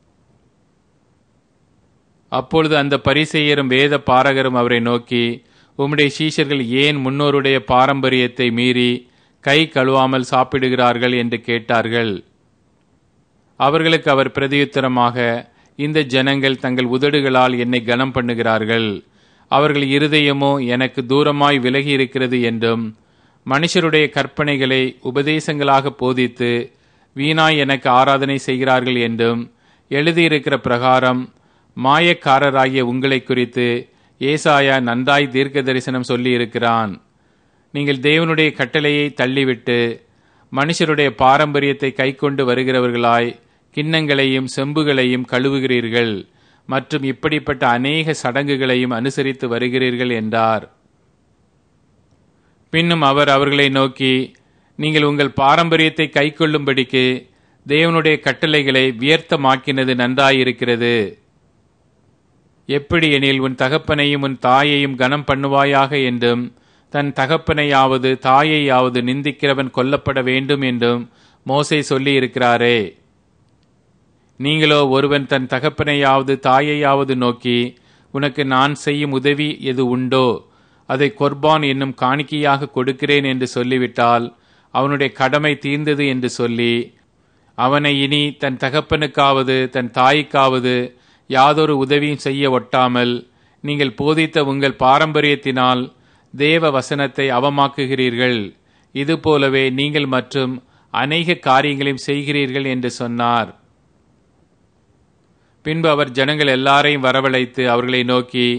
அப்பொழுது அந்த பரிசேயரும் வேத பாரகரும் அவரை நோக்கி, உம்முடைய சீஷர்கள் ஏன் முன்னோருடைய பாரம்பரியத்தை மீறி கை கழுவாமல் சாப்பிடுகிறார்கள் என்று கேட்டார்கள். அவர்களுக்கு அவர் பிரதியுத்தரமாக, இந்த ஜனங்கள் தங்கள் உதடுகளால் என்னை கனம் பண்ணுகிறார்கள், அவர்கள் இருதயமோ எனக்கு தூரமாய் விலகி இருக்கிறது என்றும், மனுஷருடைய கற்பனைகளை உபதேசங்களாக போதித்து வீணாய் எனக்கு ஆராதனை செய்கிறார்கள் என்றும் எழுதியிருக்கிற பிரகாரம் மாயக்காரராகிய உங்களை குறித்து ஏசாயா நன்றாய் தீர்க்க தரிசனம் சொல்லி இருக்கிறான். நீங்கள் தேவனுடைய கட்டளையை தள்ளிவிட்டு மனுஷருடைய பாரம்பரியத்தை கைக்கொண்டு வருகிறவர்களாய் கிண்ணங்களையும் செம்புகளையும் கழுவுகிறீர்கள் மற்றும் இப்படிப்பட்ட அநேக சடங்குகளையும் அனுசரித்து வருகிறீர்கள் என்றார். பின்னும் அவர் அவர்களை நோக்கி, நீங்கள் உங்கள் பாரம்பரியத்தை கைக்கொள்ளும்படிக்கு தேவனுடைய கட்டளைகளை வியர்த்தமாக்கினது நன்றாயிருக்கிறது. எப்படி எனில், உன் தகப்பனையும் உன் தாயையும் கனம் பண்ணுவாயாக என்றும், தன் தகப்பனையாவது தாயையாவது நிந்திக்கிறவன் கொல்லப்பட வேண்டும் என்றும் மோசே சொல்லி இருக்கிறாரே. நீங்களோ ஒருவன் தன் தகப்பனையாவது தாயையாவது நோக்கி, உனக்கு நான் செய்யும் உதவி எது உண்டோ அதை கொர்பான் என்னும் காணிக்கையாக கொடுக்கிறேன் என்று சொல்லிவிட்டால் அவனுடைய கடமை தீர்ந்தது என்று சொல்லி அவனை இனி தன் தகப்பனுக்காவது தன் தாய்க்காவது யாதொரு உதவியும் செய்ய ஒட்டாமல் நீங்கள் போதித்த உங்கள் பாரம்பரியத்தினால் தேவ வசனத்தை அவமாக்குகிறீர்கள். இதுபோலவே நீங்கள் மற்றும் அநேக காரியங்களையும் செய்கிறீர்கள் என்று சொன்னார். பின்பு அவர் ஜனங்கள் எல்லாரையும் வரவழைத்து அவர்களை நோக்கி,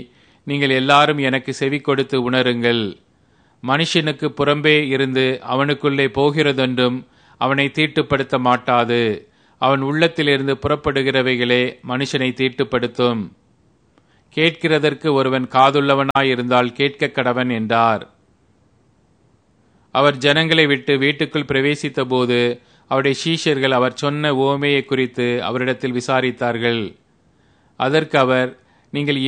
நீங்கள் எல்லாரும் எனக்கு செவி கொடுத்து உணருங்கள். மனுஷனுக்கு புறம்பே இருந்து அவனுக்குள்ளே போகிறதென்றும் அவனை தீட்டுப்படுத்த மாட்டாது. அவன் உள்ளத்திலிருந்து புறப்படுகிறவைகளே மனுஷனை தீட்டுப்படுத்தும். கேட்கிறதற்கு ஒருவன் காதுள்ளவனாயிருந்தால் கேட்க கடவன் என்றார். அவர் ஜனங்களை விட்டு வீட்டுக்குள் பிரவேசித்த போது அவருடைய சீஷர்கள் அவர் சொன்ன உவமையை குறித்து அவரிடத்தில் விசாரித்தார்கள். அதற்கு அவர், நீங்கள்